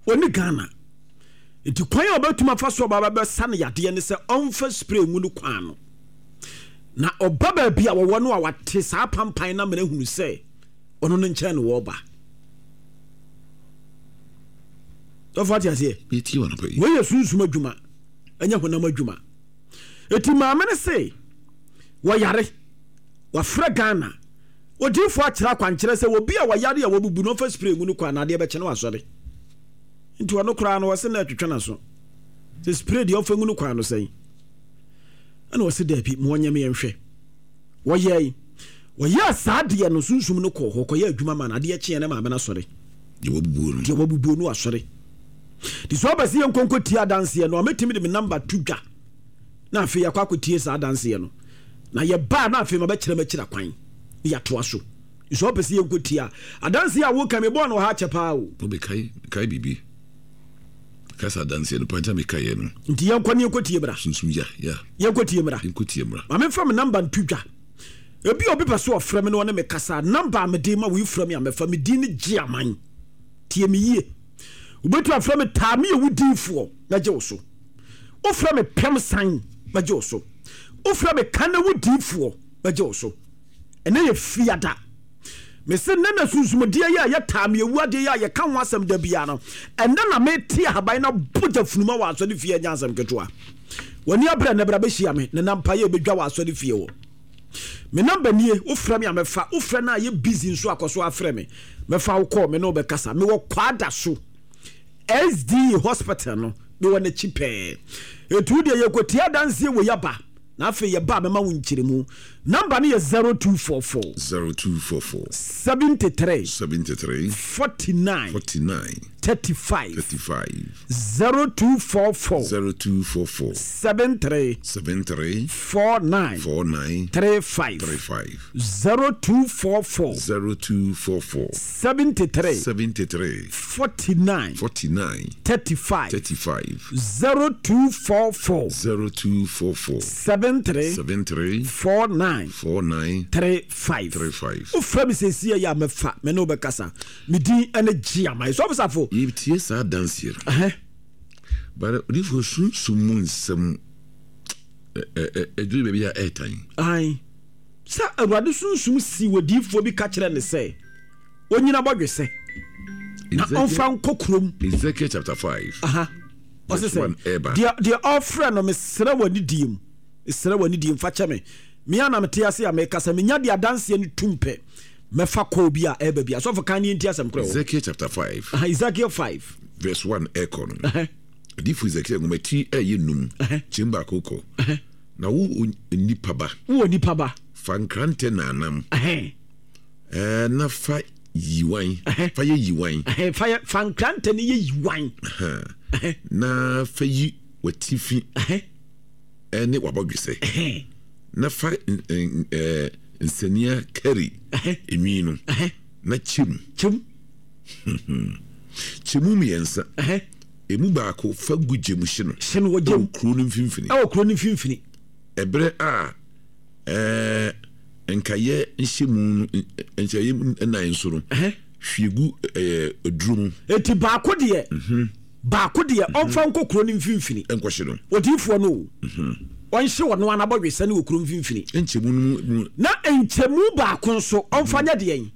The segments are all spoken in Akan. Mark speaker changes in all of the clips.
Speaker 1: oni Ghana enti kwan obatuma fa so baba be san yade ne se onfa spray mu no kwan no na obaba bia wo no a wate saa pampan na mena hunu se ono no nkyɛ no wo ba of what you say
Speaker 2: eti wona pe
Speaker 1: we yesunsum adwuma anya honam adwuma eti maame ne se wo yare wa fra Ghana odifo akyira kwankyere se wo bia wo yare ya wo bubu no fa spray mu no kwan na de be kye no asɔre nti wono kura no wose na atwetwe na so se spray de ofa mu no kwan no sei ana wose da bi mo nyame yenhwɛ wo yɛ saade no sunsum no kɔ hɔ kɔ yɛ adwuma ma na de kye ne maame na sɔre
Speaker 2: de wo
Speaker 1: bubu no asɔre di so abasi enkonko tia dance no ametimi de me number 2 dwa na afi yakwa akotie sa dance no na ye ba na afi mabɛkyerɛ kwan ya to aso so abasi enkonko tia adanse a wo ka me bɔ no ha chepa o
Speaker 2: be kai bibi kasa dance no panta me kai no
Speaker 1: nti yankwa ne enkotie bra
Speaker 2: sunsum ya
Speaker 1: enkotie bra ame from number 2 dwa ebi obi pɛ so ofrɛ me no ne me kasa number me de ma we from ya me fa me di ne gi aman tie me yie ubetu afrɛ me taame ewudinfo na gye wo so ofrɛ me pem san na gye wo so ofrɛ me kana wudinfo na gye wo so ene ye fiada me se nana sunsumde ya ya taame ewuade ya ye kan wasam da bia no enda na me tie haban na boja funuma wa so de fie nya asam ketoa woni abra na bra be hia me na nampa ye bedwa wa so de fie wo me number nie ofrɛ me amefa ofrɛ na ye busy nso akoso afrɛ me mefa wo call me no be kasa me wo kwada so SD hospital no be wona chipe etu de yekotia danse wo yaba na afi ye ba mema wo nkyiremu number no ye 0244 73 49 35 0244 73 49 35 0244 73 49 35 0244 73 49 35 o fra mi sesi ya mefa me no be kasa me din ene gia mai so obsafo
Speaker 2: yitie sa dansier but if you sumun some do baby ya airtime
Speaker 1: ai sa awade sunsum si wodifo bi ka kire ne se onyina bodwese na onfa nkokrom
Speaker 2: Ezekiel chapter 5
Speaker 1: what's say the offer no me sere wani dim sere wani dim fa cheme me ana mete ase ya me kasa me nya de adanse ni tumpe me fa ko bi a eba bi so for kan ni ntia sam kro
Speaker 2: Ezekiel chapter 5
Speaker 1: Ezekiel 5
Speaker 2: verse 1 ekon difu Ezekiel ngometi yenum chimba koko na wo nipa ba fankrante na anam na fa yiwan fa ye yiwan
Speaker 1: fa fankrante ni ye yiwan
Speaker 2: na fa yi watifi ene wabodwese na fa nsenia kari enwinu na chim chimu miensa emu baako fa gujemu hye no wo kro no mfimfini ebre a enkaye nhyimu enkaye nan soro hwiegu odrum
Speaker 1: eti baako de onfa nkokro no mfimfini
Speaker 2: enkohye no
Speaker 1: odifo no onhye wono anabodwese ne okro mfimfini
Speaker 2: enchemu
Speaker 1: na enchemu baako nso onfa nya de yen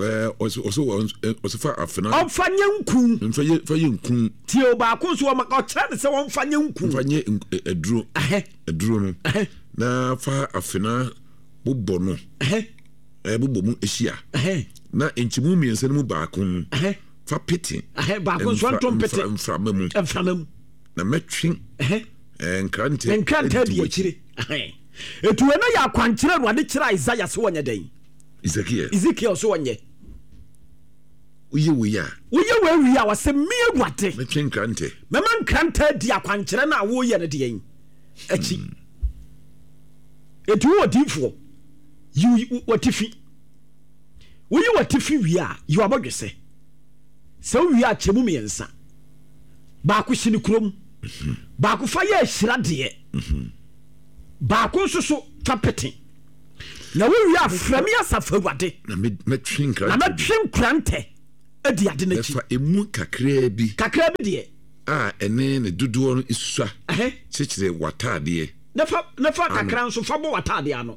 Speaker 2: fa afena
Speaker 1: onfa nya nkun
Speaker 2: fa ye nkun
Speaker 1: tie baako nso o maka kire se onfa nya nkun
Speaker 2: fa nya eduro no na fa afena bobɔ no bobɔ mu ehia na enchimu miensa no mu baako fa pete
Speaker 1: baako nso antom pete
Speaker 2: mframamu na metwe nkrante
Speaker 1: di akire etu na ya kwankyere no ade kire Isaiah so wonye den Ezekiel so wonye
Speaker 2: uye we
Speaker 1: a wase me awate
Speaker 2: metwe nkrante
Speaker 1: mema nkrante di akwankyere na wo ye ne de yen achi etu wodifo you watifi wo ye watifi wi a you abodwese se wi a chemu miensa baako hini krom baako fa ye hira de baako nso fa pete na wo wi a frame asafa wade
Speaker 2: na metwe nkrante
Speaker 1: edi ade na chi
Speaker 2: fa emu kakra bi
Speaker 1: de
Speaker 2: ene ne dodo no isua chechire watade
Speaker 1: na fa kakra nso fa bo watade ano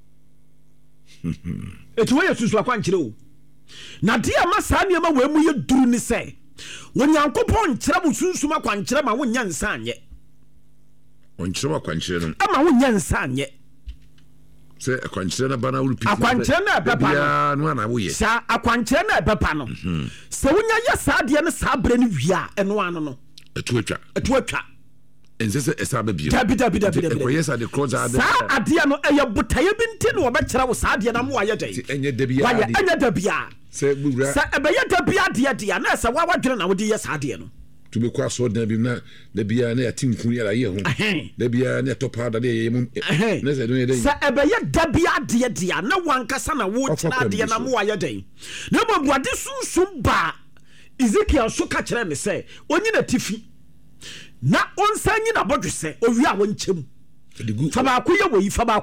Speaker 1: etu we susu akwankyere o na de ama saa ne ma we mu ye duru ni se wonyankopon nkyere mu sunsum akwankyere ma wonya nsa anye
Speaker 2: onkyere akwankyere no
Speaker 1: ama wonya nsa anye
Speaker 2: se akwankyere na bana wulu pisi
Speaker 1: akwankyere na bepa
Speaker 2: no na wo ye
Speaker 1: sa akwankyere na bepa no se wonya ya saa de ne saa bre ne wia eno ano no
Speaker 2: etu atwa ensese esaba bio
Speaker 1: dabi
Speaker 2: ekoyesa de cross ade
Speaker 1: saa ade no eye botaye bi nti no obekere wo saa de na mo aye dai
Speaker 2: enye dabia
Speaker 1: enye dabia
Speaker 2: se bura
Speaker 1: sa ebeye dabia de na sa wa wadwene na wo de ye saa de no
Speaker 2: to be kwa so dan bi na dabia na yatimku ya ye ho dabia na topa da de ye mu na se do ye dai
Speaker 1: sa ebeye dabia de na wankasa na wo tira de na mo aye dai na mo buade sunsum ba Ezekiel so ka kire me se onyi na tifi na onsanyi na bodwe se owi a wonchem fa ba ko ye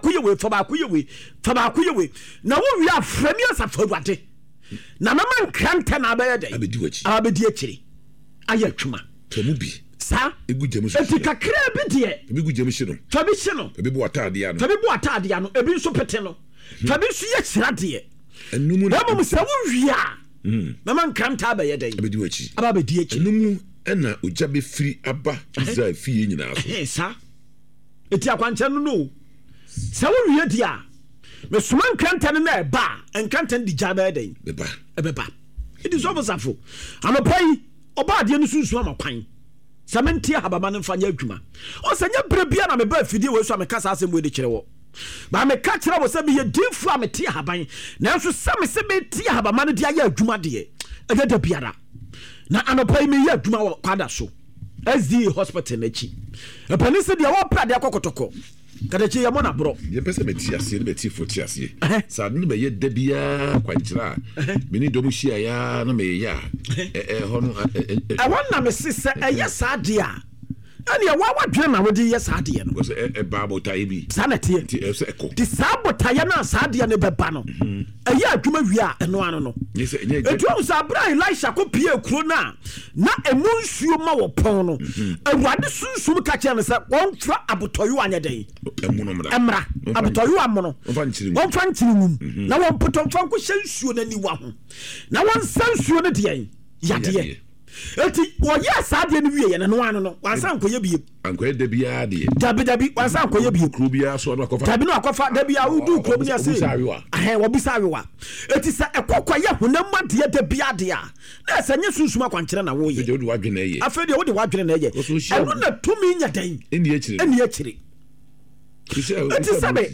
Speaker 1: we na wo wi afrani asafaruade na mama nkranta na abaye dai abedi akiri aye atwuma
Speaker 2: tomu bi
Speaker 1: sa
Speaker 2: egu jemu
Speaker 1: so etika kra bi de
Speaker 2: ebi gu jemu shino
Speaker 1: fa bi shino
Speaker 2: ebi bo atade ano
Speaker 1: ebi nso pete no fa bi so ye kira de
Speaker 2: enumu
Speaker 1: na mo se wo wi a mama nkranta abaye dai
Speaker 2: abedi akiri
Speaker 1: abedi akiri
Speaker 2: enumu ena oja be free aba Israel fie nyina so
Speaker 1: sa eti akwanche no sa wo wie dia me suma nkranta na eba nkranta di jaba den beba it is over safo anopai oba de no sunsu amakwan samenti habama no fanya adwuma o sanya brebia na me ba fidie we so ameka asem we de kire wo ba me ka kire wo se be ye difu ameti haban na so same se be ti habama no de aya adwuma de e da biara na anopai me ya adwuma wo kwada so SDA hospital na chi e pani se de wo pra de akokotoko kada chi ya mo na bro
Speaker 2: ye pese meti ase ne beti foti ase sa no be ye da bia kwankyira me ni domu hia ya na me ya hono
Speaker 1: wonna me se eye sa de a ani ya wa dwene na wo de ye sa de no
Speaker 2: because ba botai bi
Speaker 1: sanete
Speaker 2: ti e se eko
Speaker 1: ti sa botai na sa de ne beba no eye adwuma wi a eno ano no etu usa bra Elisha ko pie kuro na emu nsuo ma wo pon no awurade sunsum ka kye ne sa won fra abotoyo anya den
Speaker 2: emu no
Speaker 1: emra abotoyo amono won fa nkyiri mum na won potom fa ko hye nsuo na ni wa ho na won san nsuo ne de yade eti wo ya saade ni wiye na no ano no wansan koye bie
Speaker 2: ankoye da bia de
Speaker 1: dabi wansan koye bie
Speaker 2: kru bia so na kofa
Speaker 1: dabi no akofa da bia udu kru bia se wo bisa awewa eti sa ekokoye honam ade da bia de a na sa nye sunsuma kwankyere na wo ye
Speaker 2: de wo wadwene ye
Speaker 1: afede wo de wadwene na ye eno na tumi nya dan
Speaker 2: eni akire
Speaker 1: eti sabe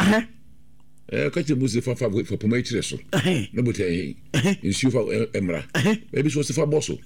Speaker 2: kache musi fa poma ikire so na bote nsu fa emra ebi so se fa boso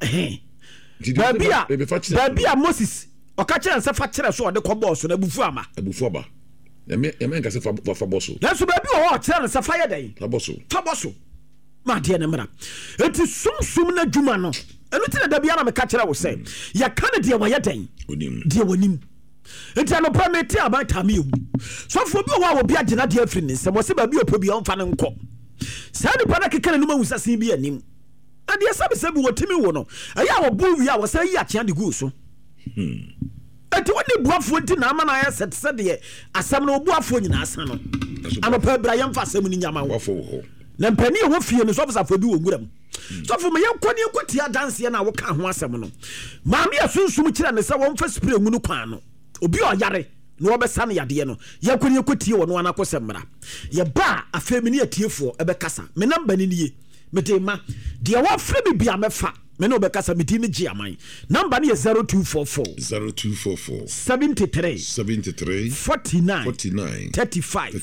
Speaker 1: babia Moses okache nse fa kire so de ko boso na bufu aba
Speaker 2: eme nka se fa boso
Speaker 1: na so babi o kire nse fa ye den
Speaker 2: fa boso
Speaker 1: ma de na mra eti sumsum na dwuma no enu ti na da bia na me ka kire wo se ya kan de wa ye den de wonim enti anopa meti abata me ewu sofo bi wo bi agena de afri ne se mo se ba bi opo bi on fa ne nko sa ni pa na kekere no ma wusase bi anim ade sabe se bi wotimi wo no aya wo bu wi a wo se yi akya de gu so enti woni buafo enti na ama na ya set de asam no buafo nyina asa no anopa bra yam fa asam ni nyama wo na mpani wo fie no sofo safo bi wo nguram sofo me yankoni enkotia danse na wo ka ho asam no maami asunsum kira ne se wo mfa spray ngunu kwan no obi o yare no obesane yade no yakoni ekotie wo no anakosemmra ye ba afemi ne atiefo ebekasa me namba ni nie medema de wa frɛ bi bia mefa me no obekasa medi ne gi aman namba ne 0244 73 49 35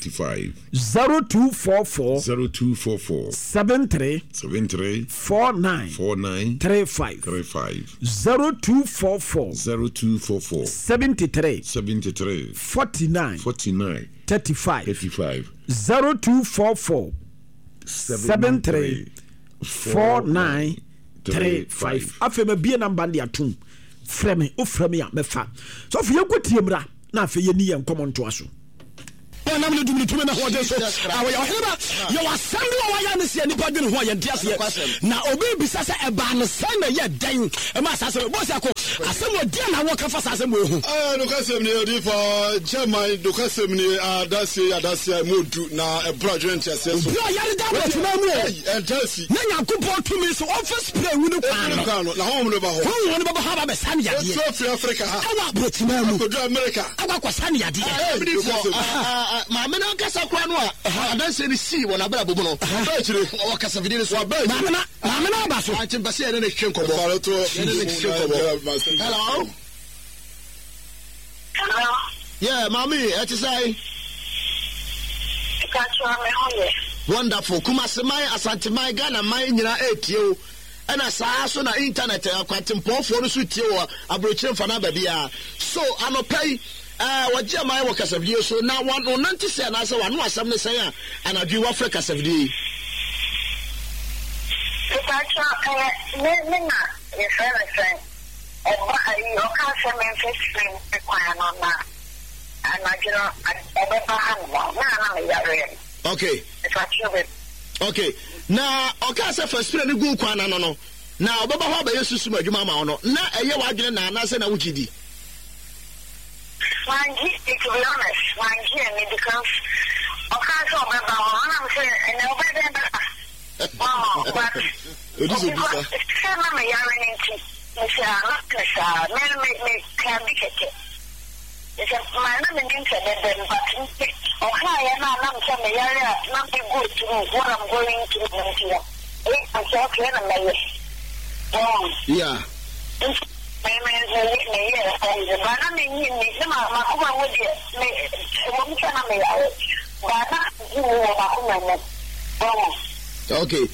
Speaker 1: 0244 73 49 35 0244 73 49 35 0244 73 49 35 afema bie namba ndi atum frame o frame ya mefa so fie gotie mra na afeye ni ye nkomo nto aso o na me do me to me na ho de so awo ya heba ya wasande wa ya ne se nipa dwene ho ya ntia se na obi bisa se eba no se na ye dan e ma asase bo se ko asem odi na wo ka fa asem wo hu
Speaker 3: no ka sem ni odi for chairman do ka sem ni adase modu na e project ase so
Speaker 1: bro ya da ba tuma mu
Speaker 3: entasi
Speaker 1: na Nyankopon to me so office spray wu ne kwano
Speaker 3: na ho mo ba ho
Speaker 1: ho ne ba ha ba san ya de
Speaker 3: so Africa ha
Speaker 1: awa bro tuma mu
Speaker 3: ko do America
Speaker 1: awa kwa san ya de
Speaker 4: ma me na kasa kwa no adanse ni si wona bra bobo no ba chire o kasa video so ba
Speaker 1: ma me na ba so
Speaker 4: a timbase ene ne hwe nkobo hello yeah mami it is I wonderful Kumasi mai Asante mai Ghana mai nyina etio ena saa so na internet akwatempo no so tie wo abrochire mfana ba bia so anopai wajia mai wo kasavie so na won nanti se na se wano asam ne sen a anadwi wo Africa kasavie
Speaker 5: me na ye friend oba ayi o ka se me friend e kwa no na anajiro obeba hanwa na yare
Speaker 4: okay okay na oka se first friend go kwa na no na obeba ho ba yesusu ma adwuma ma no na eye wadwene na na se na wukidi
Speaker 5: Mangi, to be honest, Mangi and because oka so obeba ho na say and obeba but because me yare nti me can be keke. It's a man and then but okay, and I'm some area, not be good to what I'm going to do. I'm talking about
Speaker 4: yeah. Okay.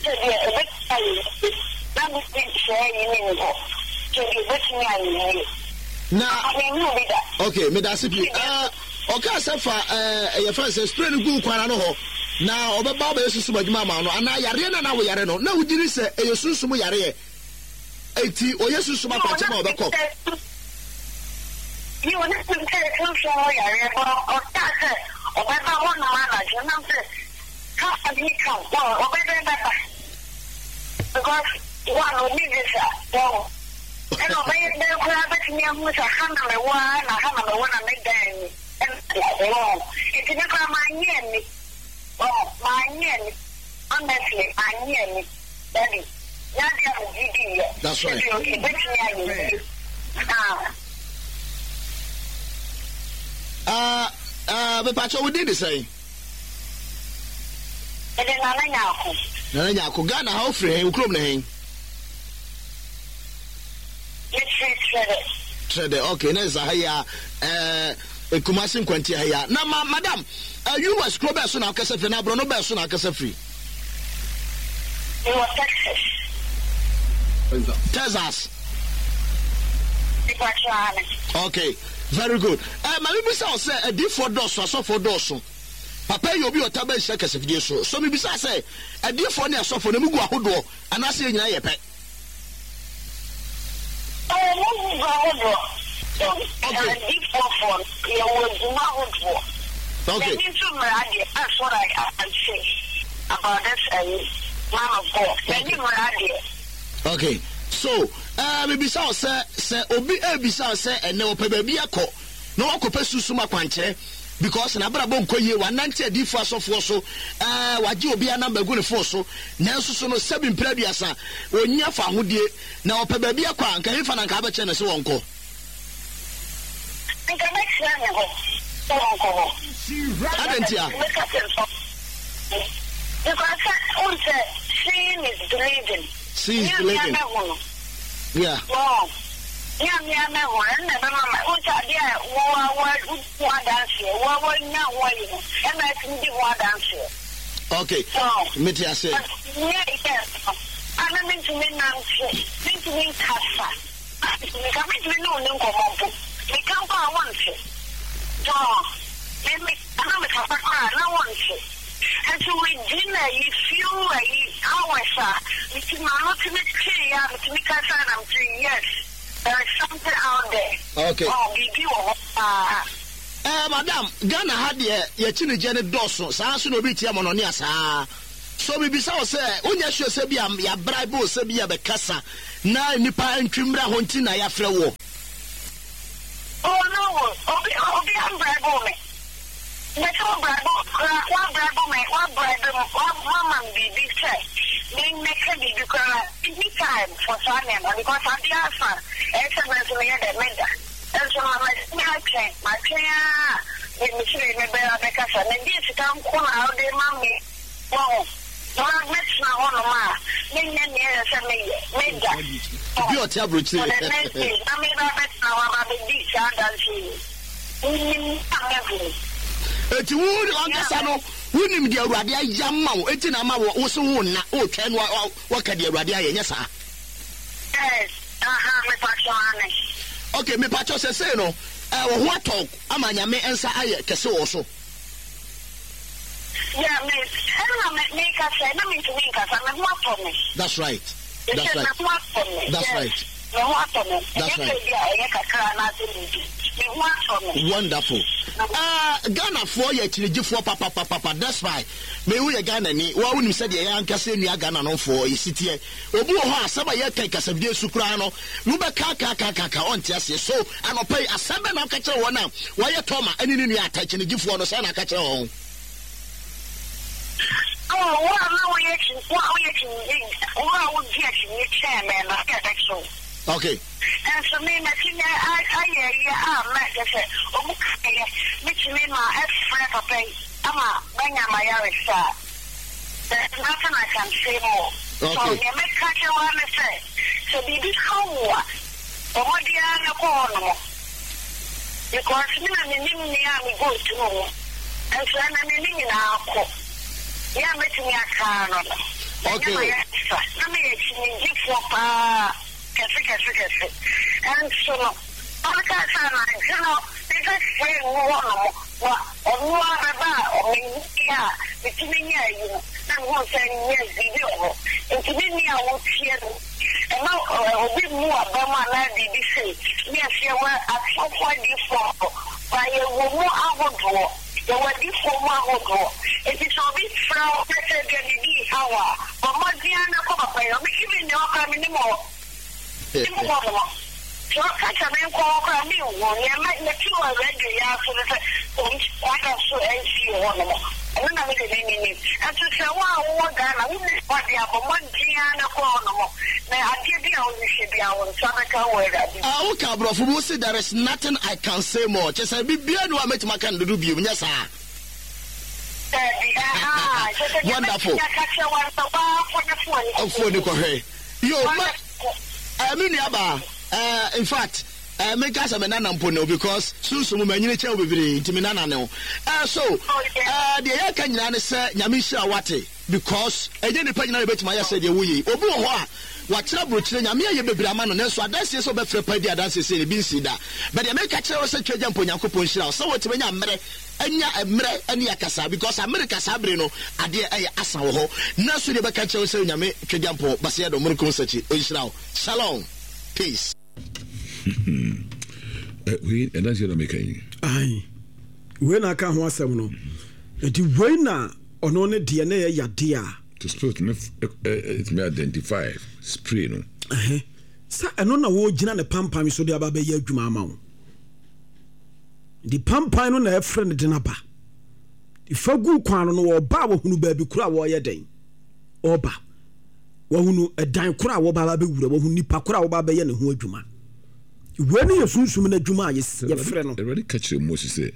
Speaker 4: Okay, me da sipi oka safa your friend says strain go kwana no ho na obeba ba yesusu badwuma ma no ana yare na wo yare no na wudiri se yesusu mu yare eti o yesusu ma kwache ma obekọ
Speaker 5: you want to take to show yare or that obeba won na na je na se ka bi ka obeba because one of these and obey the crab at me who's a hammer one, a hammer one, and make them. And it's never my near oh, my near honestly, my near daddy.
Speaker 4: That's right. But Pacho, we did the same.
Speaker 5: And then
Speaker 4: Nana Ghana, how free him, club name. Trade okay na za haya Kumasi Nkwanti haya na madam you was club so na kasa free na bro no be so na kasa free
Speaker 5: you was
Speaker 4: Texas okay very good my be say a D for dos so for dos papa you be otaba hia kasa free so me be say a D for na so for na mugu ahodo anase nyina ye pe
Speaker 5: Okay. That's what I can say about this man of God.
Speaker 4: Okay. So, maybe say obi ebisa say ene opebabi akọ na wakope susuma kwanche because na bra bon koye 190 adifo asofo so waje obi anamba gu ne fo so na nsusu no 7 praduasa onya fa hodie na opebabi akọ anka hifa na nka ba che na se wonko
Speaker 5: nka ba che na ho wonko
Speaker 4: adentia
Speaker 5: because seeing is believing.
Speaker 4: See is believing. Yeah.
Speaker 5: Wow. Yeah, me ho na ba mama o ta dia wo dance here wo nya wo yi e ma tin di wo dance here.
Speaker 4: Okay. Me tia say.
Speaker 5: Yeah, yes. Ana me tin na nche me tin kasa me ka me tin no nko mo me kan pa wonche so me ana me ka pa na wonche. And so we dinner, you feel like hours, it's not to make clear, to make us yes, there is something out there.
Speaker 4: Okay.
Speaker 5: Oh, we do.
Speaker 4: Madam, Ghana had ye chini jene doso, sa so no bi tia mononi asa. So we bisa o say, unya sure say bia ya bribe say bia be kasa na nipa ntwimra ho nti na ya frɛ wo.
Speaker 5: Oh no, obi am bribe me. Me to bribe, one man be say. Me make me because any time for Sunday because I be answer. SMS me the meda. And so my train, me see me better because and this come corner out there mommy. Wow. No, next na one ma. Me say me da.
Speaker 4: Be o tia brochi.
Speaker 5: The next day, I me na bet na wa be di dancing.
Speaker 4: Eti wo onkasa no wonim de awurade ayamma wo eti na ma wo so wo na o twa no waka de awurade ayenya sa.
Speaker 5: Yes, me patrone.
Speaker 4: Okay, me patcho say no wo ho atok amanya me ensa aye kese wo so.
Speaker 5: Yeah, me ka say na me to me ka say me mo atome.
Speaker 4: That's right.
Speaker 5: That's right.
Speaker 4: That's right.
Speaker 5: That's right.
Speaker 4: Wonderful. Ghana for ye chirejifo papa. That's why me we Ghana ni wa wonim said ye ankase nua Ghana no for yesitie obi ho asaba ye kan kasabie sukura no no be ka onti ase so anopai asaba na ka kire wona wa ye toma ani ni nua atachirejifo no say na ka kire won.
Speaker 5: Oh, what
Speaker 4: okay.
Speaker 5: And so me, I there's nothing I can say more.
Speaker 4: Okay.
Speaker 5: So you make catch one say. So baby, how what? Or what do you call? Because me and me go to know. And so I'm in our yeah, making me a car.
Speaker 4: Okay.
Speaker 5: Let me give for and so all the time, you know, they just say what or yeah, between you and one saying yes, video. And to me, I will hear and now a bit more about my lady. Yes, you were at some point before by a woman out door. There were before my door. It is a bit frown better than the hour. But my Diana come up, I'm giving you a minimum. So catch a man call a new one. You might let you already after the what I saw and see one more. And then I make a name. And to say, wow, Ghana, we need what they have one Diana Cornwall. Now I give you all this should be our Sabaka word.
Speaker 4: Oh, Cabro, for most there is nothing I can say more. Just I be beyond what I met my can do. Yes, sir. Wonderful. Oh, for the Corre. I mean, in fact, make us a banana pono because soon many child will be to Minana. So, the air can say Yamisha Wati because I didn't pay no bit my said you. Obuwa, what trouble to Yamia Bebraman, and so that's so bad for Pedia dances in the Binsida. But I make a child such a jump on Yankupon Shell. So what when I'm any Akasa because America Sabrino, I dear Asaho, Nasu the Bacachel say Yame Kajampo, Basiado Murkunsachi, Israel. Shalom. Peace.
Speaker 2: We and that's your making.
Speaker 1: Aye. When I can't want some no. It is when on only DNA ya dear.
Speaker 2: To split it may identify spray no.
Speaker 1: Sir, I don't know what Jina the Pampam so the Ababe Yajuma. The Pampine on a friend dinapa. The Fogu Quan or Baba who baby crowd or day. Oba. Wahunu a dime crowd or Baba who nipa crowd Baba Yan who Juma. When you soon summon a Juma, yes, your friend
Speaker 2: already catch you, Moses say.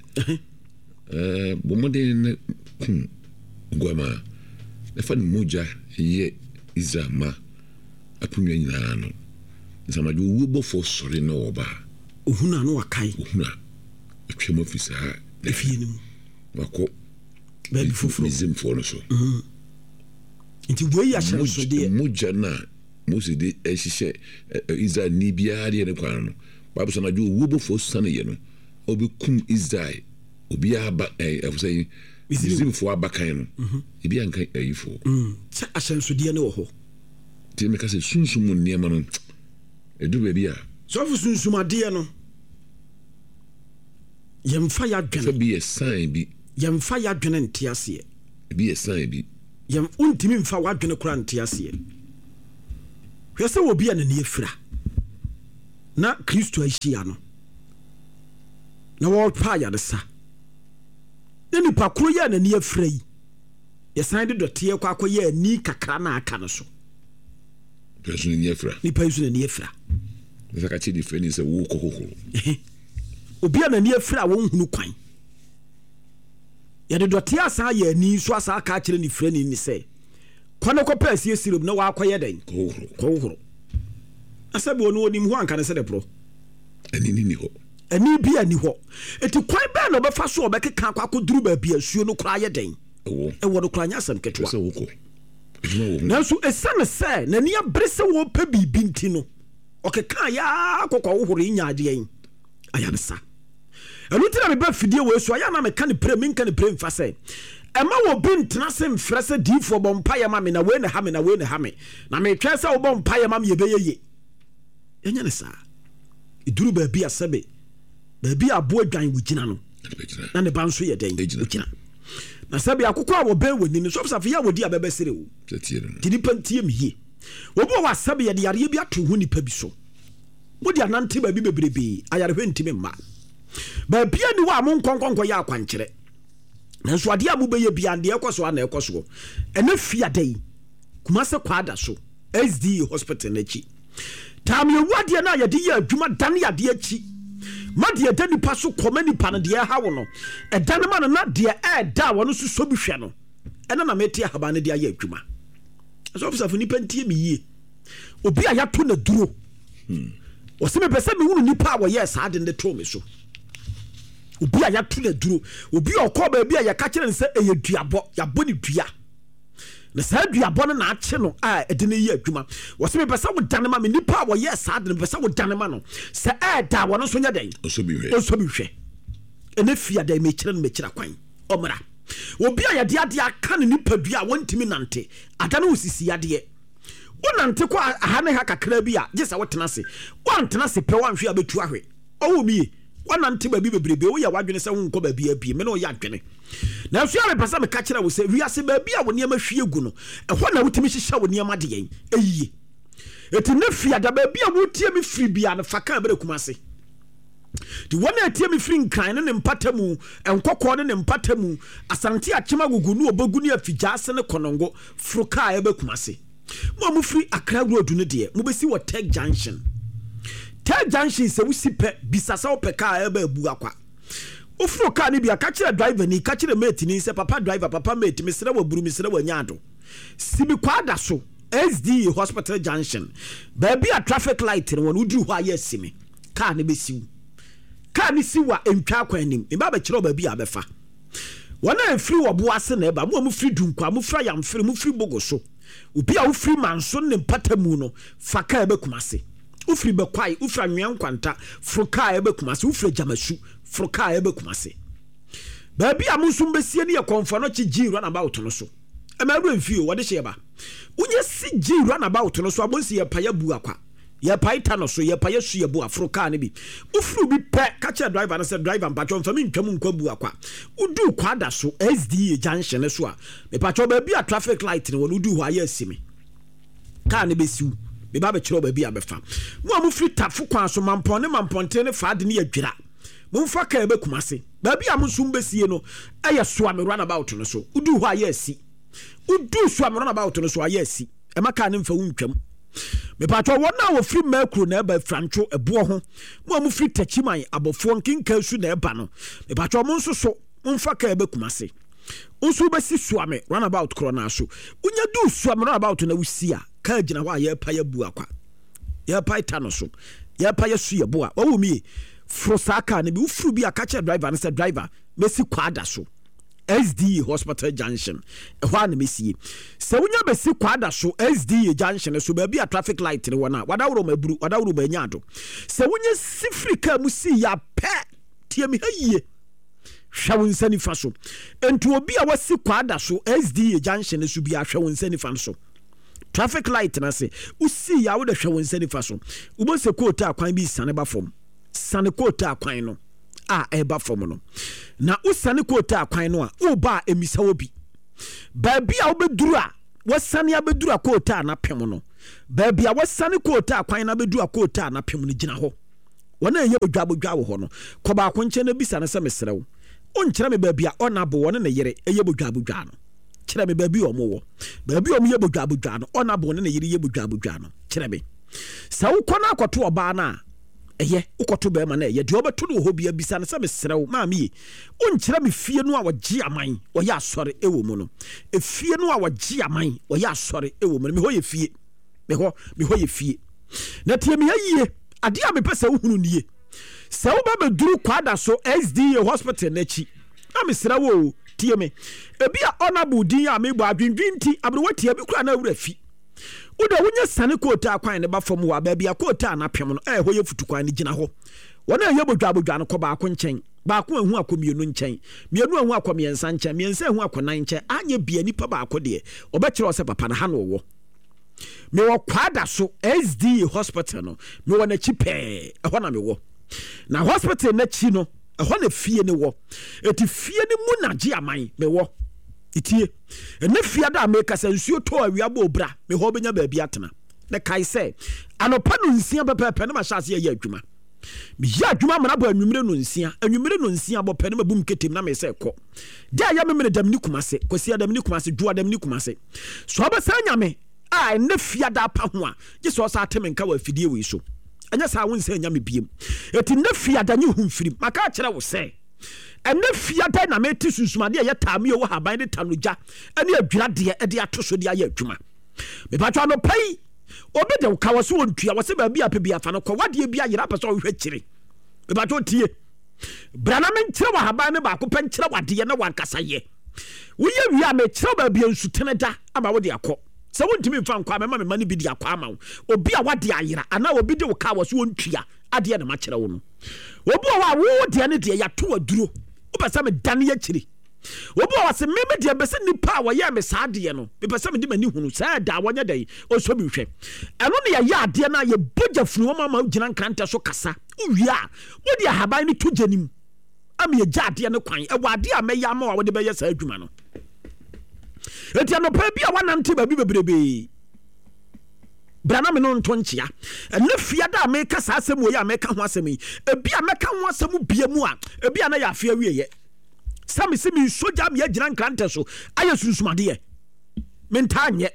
Speaker 2: Bomodin Guama. The fun Muja ye is a ma. A punyano. Zamadu Wubo for sorry no ba. Uhuna no akai. Uhuna. A trim officer. The film. Wako. Baby for him for so. Into way I shall so dear Mujana. Most de she is a Nibia de Quano. Babson, I do Wubo for Sunny, you know. Obi cum is die. Obia back, I was saying, is him for a bacano. Ibianca, a for. I shall so dear no ho. Timaka says soon someone near Manon. A do baby. So for soon, my dear no.
Speaker 1: yɛmfa yɛ adwene
Speaker 2: sɛ bi yɛ sign bi
Speaker 1: yɛmfa yɛ adwene nte aseɛ
Speaker 2: bi yɛ sign bi
Speaker 1: wontimi mfa w'adwene kora nte aseɛ hwɛ sɛ obi a n'ani afira na Kristo ahyia no na wɔpa ayaresa na nipa koro yɛ n'ani afira yi yɛsan de dɔteɛ kɔ akɔyɛ ani kakra na aka no so nipa yi so n'ani afira
Speaker 2: sɛ ka kyɛ di fɛ ni sɛ wo kɔ hohoro
Speaker 1: obi a n'ani afira a wɔnhunu kwan yɛde dɔteɛ asan yɛ ani so asa aka akyerɛ ne fira ni sɛ kɔ ne kɔpɛ asie sirom na wakɔyɛ dɛn kɔhohoro asɛ bi ɔno onim ho anka ne sɛ de porɔ
Speaker 2: ani ni hɔ
Speaker 1: ani bi ani hɔ eti kwan bɛɛ na ɔbɛfa so ɔbɛkeka akɔ akɔduru baabi asuo no koraa yɛ dɛn ɛwɔ no koraa nyɛ asɛm ketewa nanso ɛsiane sɛ n'ani abere sɛ wɔpɛ biribi nti no ɔkeka yɛa kɔkɔ wohoro yi nyaadeɛ yi ayaresa ɛno nti na mebɛ fidie wɔ so ayɛ na meka ne prɛ menka ne prɛ mfa sɛ ɛma wɔ bi ntena se mfrɛ sɛ diifoɔ bɔ mpayɛ ma me na wei ne ha me na wei ne ha me na metwɛ sɛ wobɔ mpayɛ ma me yɛbɛyɛ ye ɛnyɛ ne saa ɛduru baabi a sɛbe baabi a aboa dwan wɔgyina no na ne ba nso yɛ dɛn wɔgyina na sɛbe akokɔ a wɔbɛn w'ani no sɔfsafo yɛ a wɔdi a bɛbɛsere wo nti nipa ntie me yie wɔbi wɔ asɛbe yɛde yareɛ bi ato ho nipa bi so wode anante baabi bebrebee ayarehwɛ ntimi mma baabia ni wɔ a mo nkɔnkɔnkɔ yɛ akwankyerɛ nanso adeɛ a mobɛyɛ bia deɛ ɛkɔ so ana ɛkɔ soɔ ɛna fiada yi Kumase kwada so SDA hospital n'akyi tam yɛ wadeɛ no a yɛde yɛ adwuma dane adeɛ akyi ma deɛ da nipa so kɔma nipa no deɛ ɛha wo no ɛdane ma no na deɛ ɛɛda a wɔno so sɔ bi hwɛ no ɛna na mete ahaba no de ayɛ adwuma ɛsɛ ɔfisafo nipa ntie me yie obi a yɛato na duro ɔsɛ mepɛ sɛ mehunu nipa a wɔyɛ saa de ne to me so obi a yɛato na duro obi a ɔkɔ baabi a yɛka kyerɛ ne sɛ ɛyɛ duabɔ yɛabɔ ne dua na saa duabɔ no na akye no a ɛde ne yɛ adwuma wɔsɛ mepɛ sɛ wodane ma me nipa a wɔyɛ saa de no mepɛ sɛ wodane ma no sɛ ɛɛda a wɔno nso nyɛ dɛn ɔsɔ bi hwɛ ɛnɛ fiada mekyerɛ no mekyerɛ kwan ɔmmra obi a yɛde adeɛ aka ne nipa dua a wɔntimi nante ada no wo sisi adeɛ wonante kɔ aha ne ha kakra bi a gye sɛ wotena se woantena se pɛ woanhwe a bɛtu ahwe ɔwɔ mie wanante baabi bebrebe woyɛ wadwene sɛ wonkɔ baabi apie me ne ɔyɛ adwene na so yɛ mepɛ sɛ meka kyerɛ wo sɛ wiase baabi a wo nneɛma hwie gu no ɛhɔ na wotumi hyehyɛ wo nneɛma de yɛn ɛyie ɛti ne fiada baabi a wotie me firi bia no fa ka bɛrɛ Kumase ti wɔn a tie me firi nkran ne ne mpata mu nkɔkɔɔ ne ne mpata mu asante akyema gugu ne obogu ne afigyaase ne kɔnɔngo foro kaa ɛbɛ Kumase mo firi Accra road no deɛ mo bɛsi wɔ Tech Junction sɛ wosi pɛ bisa sɛ wopɛ kaa ɛbɛ abu akwa wofuro kaa no bi a ka kyerɛ driver ni ka kyerɛ mate ni sɛ papa driver papa mate mesrɛ waburu mesrɛ wanyado sibi kwada so SDA hospital junction baabi a traffic light no wɔn woduru hɔ a yɛ simi kaa no bɛsiw kaa no si wa ntwa kwan anim mba bɛkyerɛ baabi a bɛfa wɔn a firi wɔ bo ase na ɛba mo firi dunkwa mo firi yamfiri mo firi bogo so obi a wofiri manso ne mpata mu no fa kaa ɛbɛ Kumase ufiri bekwai ufiri anwea nkwanta froka ebe Kumase ufiri jamasu froka ebe Kumase baabi a munsum besie ne ye konfa no chi G runabout no so emaru mfie wo de hye ba unye si G runabout no so abonsi ye paya bu akwa ye paita no so ye paya su ye bu afroka ne bi ufiri bi pe ka che driver no se driver mpacho mfa mi ntwam nkwa bu akwa udu kwada so SDA junction so a me pacho baabi a traffic light ne wo udu ho aye asimi ka ne besiu me ba be kyerɛ ba bi abefa mo firi tafo kwan so mampɔn ne mamponte ne faade ne adwira mo mfa ka ebe Kumase ba bi am nsum besie no ɛyɛ so am runabout no so udu hɔ ayɛ asi udu so am runabout no so ayɛ asi e maka ne mfa wuntwam me pa twa wona wo firi makro na eba frantwo ebo ho mo firi tachiman abofo nkinka su na eba no me pa twa mo nso so mfa ka ebe Kumase unsu besi suame runabout krona so unya du suame runabout na wusia ka gina hɔ a yɛpa yɛ bu akwa yɛpa ita no so yɛpa yɛ su yɛ bo a ɔwɔ mi foro saa kaa ne bi wofuru bi a ka kyerɛ driver ne sɛ driver mesi kwada so SDA hospital junction ɛhɔ a na mesie sɛ wonya besi kwada so SDA junction so baabi a traffic light ne wɔ na wadaworo maburu wadaworo manyado sɛ wonya sifiri kaa mu si ya pɛ tie me ha yie hwɛ wo nsa nifa so enti obi a wasi kwada so SDA junction so bi a hwɛ wo nsa nifa so traffic light na se usi ya wo de hwe won sani fa so ubo se kota akwan bi sane ba fom sane kota akwan no a eba fam no na usane kota kwan no a wo ba emisa wo bi baabi a wobeduru a wasane abeduru akota na pem no baabi a wasane kota kwan na beduru akota na pem no gina ho wona eye bodwa wo ho no koba akonche na bisa na se mesrew onkyere me baabi a ona bo wona na yere eye bodwa no kyere me baabi o mo wo baabi o mo ye bodwa no ona bo wona na yere ye bodwa no kyere me sa wo kona akoto oba na eye ukoto be ma na eye de obeto no ho bia bisa na se mesrew maami onkyere me fie no a wogye aman wo ya asore ewo mu no efie no a wogye aman wo ya asore ewo mu me ho ye fie me ho ye fie na tie me yie ade a me pese uhunu nie se wo ba beduru kwada so SDA hospital na chi na me sra wo tie me ebi a honorable din a me bo adwindwinti abrewati abi kura na wura fi uda wonye sane kota akwan ne ba fam wa ba bia kota na pem no ho ye futu kwan ne gina ho wona ye bodwa no ko ba ko nchen ba ko ehu akomienu nchen mienu ehu akomiensa nchen miensa ehu akonan nchen anye bia nipa ba ko de obekire ose papa na ha no wo me wo kwada so SDA hospital no me wo na chipe ho na me wo na hospital na chi no ho na fie ne wo eti fie ne mu na gi aman me wo itie ene fia da make sensuo to awia bo bra me ho benya ba bia tena ne kai se anopa no nsia pepepe ne ma sha se ye adwuma me ya adwuma mana bo anwumire no nsia bo pe ne mabum ketem na me se kɔ da ya me me dam ni kumase kwasi adam ni kumase duwa dam ni kumase so ba sanya me a ne fia da pa ho a je so sa ateme nka wa fidie we so anya sa won se nya me biem eti ne fia da nyi humfirim maka kire wo se ene fia da na meti susumade ye taame wo haban de tanoja ene adwira de e de atoso de aye adwuma me pa twa no pai obi de ka wo so ontua wo se ba bia pe bia fa no ko wade bia yira pa so hwe kire me pa twa tie brana men kire wo haban ne ba ko pen kire wade ye na wankasa ye wo ye wi a me kire ba bia nsutene da ama wo de akọ se wontimi mfa nkwa me ma me mani bi de akwa ama wo obi a wade ayira ana obi de wo ka wo so ontua ade na ma kire wo no obi wa wo de ne de ya to aduro obasa me dane ya kiri obi wa se meme de bese nipa wa ya me saade no me pese me de mani hunu sa da wonya dai o so bi hwe eno ne ya ade na ye boja funu ma gina nkanta so kasa uwia wo de haban ni to janim am ye jade ne kwan e wade a me ya ma wa wo de be ye sa adwuma no eti anopa bi a wanante ba bi bebrebe brana me no ntonchia ene fia da me ka sa asem wo ya me ka ho asem yi ebi a me ka ho asem bia mu a ebi a na ya afia wieye sami simi soja me agina nkrante so aye susumade ye menta anye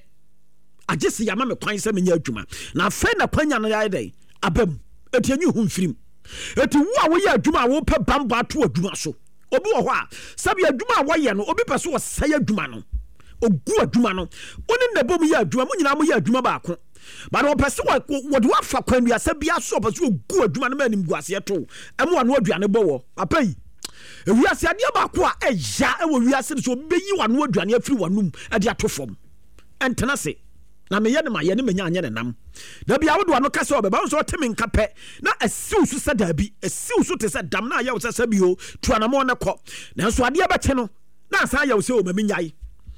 Speaker 1: agese ya ma me kwan se me nya adwuma na fe na kwanya na ya dai abam eti anyi hu mfirim eti wo a wo ya adwuma wo pe bamba to adwuma so obi wo ho a sabi adwuma wo ye no obi pe so wo sai adwuma no ogu adwuma no oni na bom ya adwuma mo nyina mo ya adwuma ba ko ba no pese wo de wafa kwanu asa bia so pese ogu adwuma no manim guase to emo wano aduane bowo apai ewiase ade ba ko a eya e wo wiase so beyi wano aduane afiri wanum ade atofom entena se na me ye ne ma ye ne menya anye ne nam da bia wo do ano kase obeba so temi nkape na asiw so sadabi asiw so te se dam na ya wo se sabio tuanamo ne kɔ na so ade ba che no na asa ya wo se o mamenyai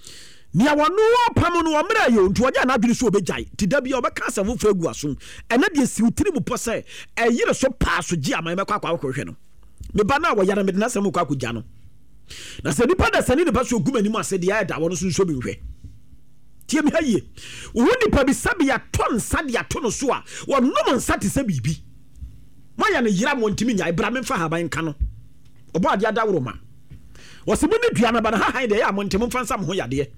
Speaker 1: ni awonu pam no omra yo ntu oja na adwiri so obejai ti da bia obeka asafo fagu asom ena de siwtiri mu pose eyire so pa so gi aman mekwa kwa hwe no me ba na wo yara me na sam kwa kugya no na se nipa da sani ne ba so gumani mu ase de ya da wono so so bi hwe tie mi haye wo nipa bi sabi ya ton sade ya tono so a wo nom nsate se bibi moya ne yira mo ntimi nya ibra me fa haban ka no obo ade ada woroma wo se mo ne dua na ba na ha han de ya mo ntimi fa nsam ho yade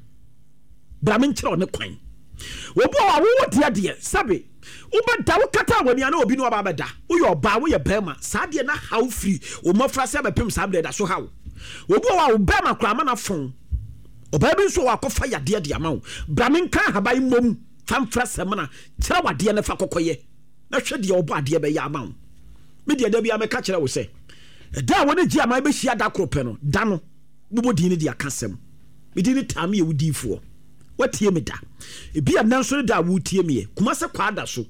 Speaker 1: bramin kire ne kwan obo a wo dia de sabe ubada wo kata wani ana obi no aba beda wo yo ba wo ye bema saade na how free o mafra se bepem sabe da so how obo a wo bema kra ma na fon oba bi so wakofa yade de ama wo bramin kan habai mom famfra semna kire wade ne fa kokoye na hwe de obo ade be ya ama wo me de da bia me ka kire wo se da woni gi ama be hia da krope no da no bubo di ne de akasem me di ne tame ye wudifo watie me da ebi ananso da wutie me kuma se kwada so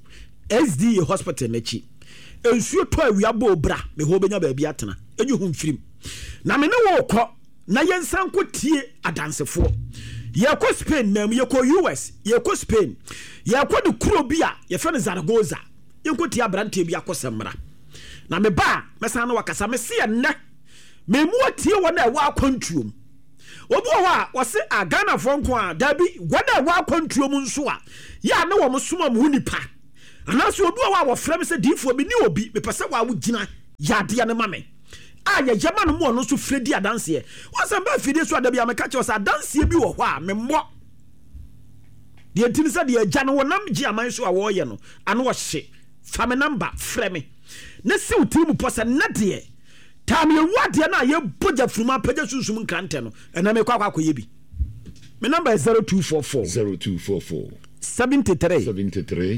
Speaker 1: SDA hospital na chi ensuo to awia bo bra me ho benya ba bia atena enyu hu mfirim na me ne wo kɔ na yensan ko tie adansefo ye ko Spain na ye ko US ye ko Spain ye ko de kuro bia ye fe ne Zaragoza ye ko tie abrante bia ko semra na me ba mesa na wakasa me se enne me mu atie wona e wa akwantuom obi wa wose agana fonko a dabi wona e wa akwantuom nso a ya na wo msoma mu nipa anaso obi wa wo frem se difo bi ni obi me pese wa wo gina yade ya ne mame aya jama no mo no so fredi adanse e wasamba fide so adabi ameka che wasa adanse bi wo ho a me mmo de tin se de agya no wonam gi aman so a wo ye no ano wo hye fa me number freme ne se utimu posa na de tam ye wade na ye boja fruma pagya susum nkrante no ena me kwa akoye bi me number is 0244 73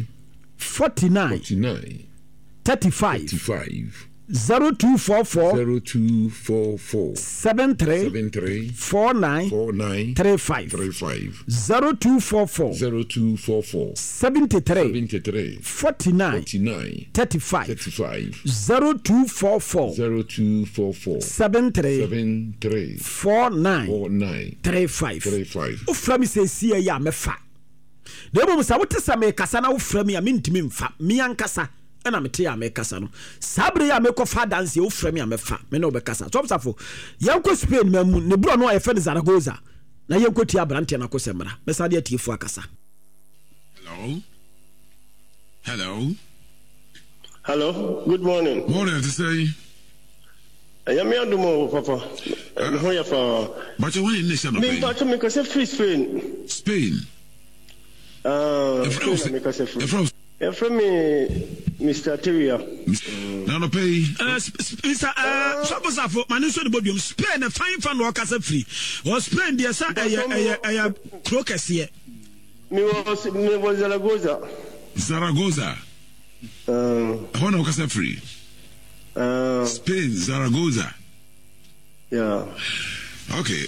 Speaker 1: 49 35 0244 73 49 35 0244 73 49 35 0244 73 49 35 ufra mi se sie ya mefa debo musa wotesa me kasa na ufra mi ya mintimi mfa mi ankasa na mete ya me kasa no sabre ya me ko fa dance wo frame ya me fa me no be kasa so safo yanko Spain mamu ne bro no e fe Zaragoza na yanko ti abrante na ko semra me sa de atifu akasa.
Speaker 6: Hello, good morning.
Speaker 2: Morning to say
Speaker 6: I am Yadumo papa ho ya fa
Speaker 2: but you want nation no
Speaker 6: me but me ko se free Spain from me, Mr. Teria.
Speaker 2: No pay.
Speaker 1: Mr. Safo, Manuso the Bodium, Spain a fine fan workers free. Or Spain, dear son, I crocus here.
Speaker 6: Me was
Speaker 2: Zaragoza. One workers free. Spain, Zaragoza.
Speaker 6: Yeah.
Speaker 2: Okay.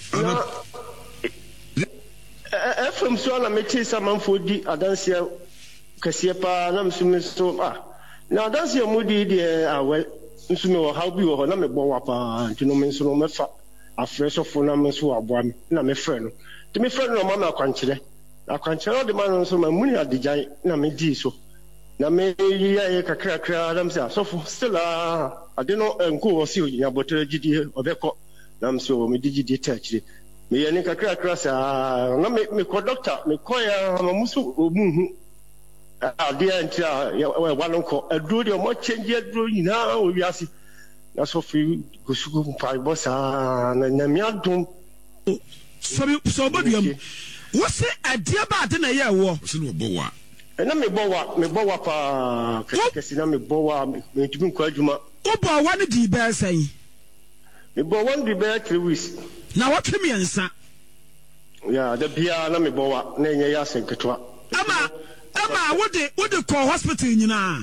Speaker 6: From Swana, me chase a man for the Adansia. Kasiepa na msume so na dansi omudi de awe msume wo how bi wo na me bo wapa ntino me nso no mefa afresh of na me so aboa me na me frɛ no te me frɛ no ma na akwankyere de ma no so ma muni adigyan na me di so na me ya kakra na me say asofo still ade no enko wo si onya botere gidi obekɔ na me so me digidi tachire me ya ni kakra sa na me ko doctor me ko ya mamuso omuhu adia ntia walonko aduro de mo change aduro nyina o wiase na so fi gosugo mpa bosa na miadum
Speaker 1: so bodium wo se adia ba de na ye wo
Speaker 2: so no bowa
Speaker 6: na me bowa pa kesi na me bowa me tumi kwa adwuma
Speaker 1: wo bo wa ne di ba san
Speaker 6: me bo one di ba 3 weeks
Speaker 1: na wo twemi ensa
Speaker 6: ya da bia na me bowa na enye ya senketwa
Speaker 1: ama what the call hospital nyina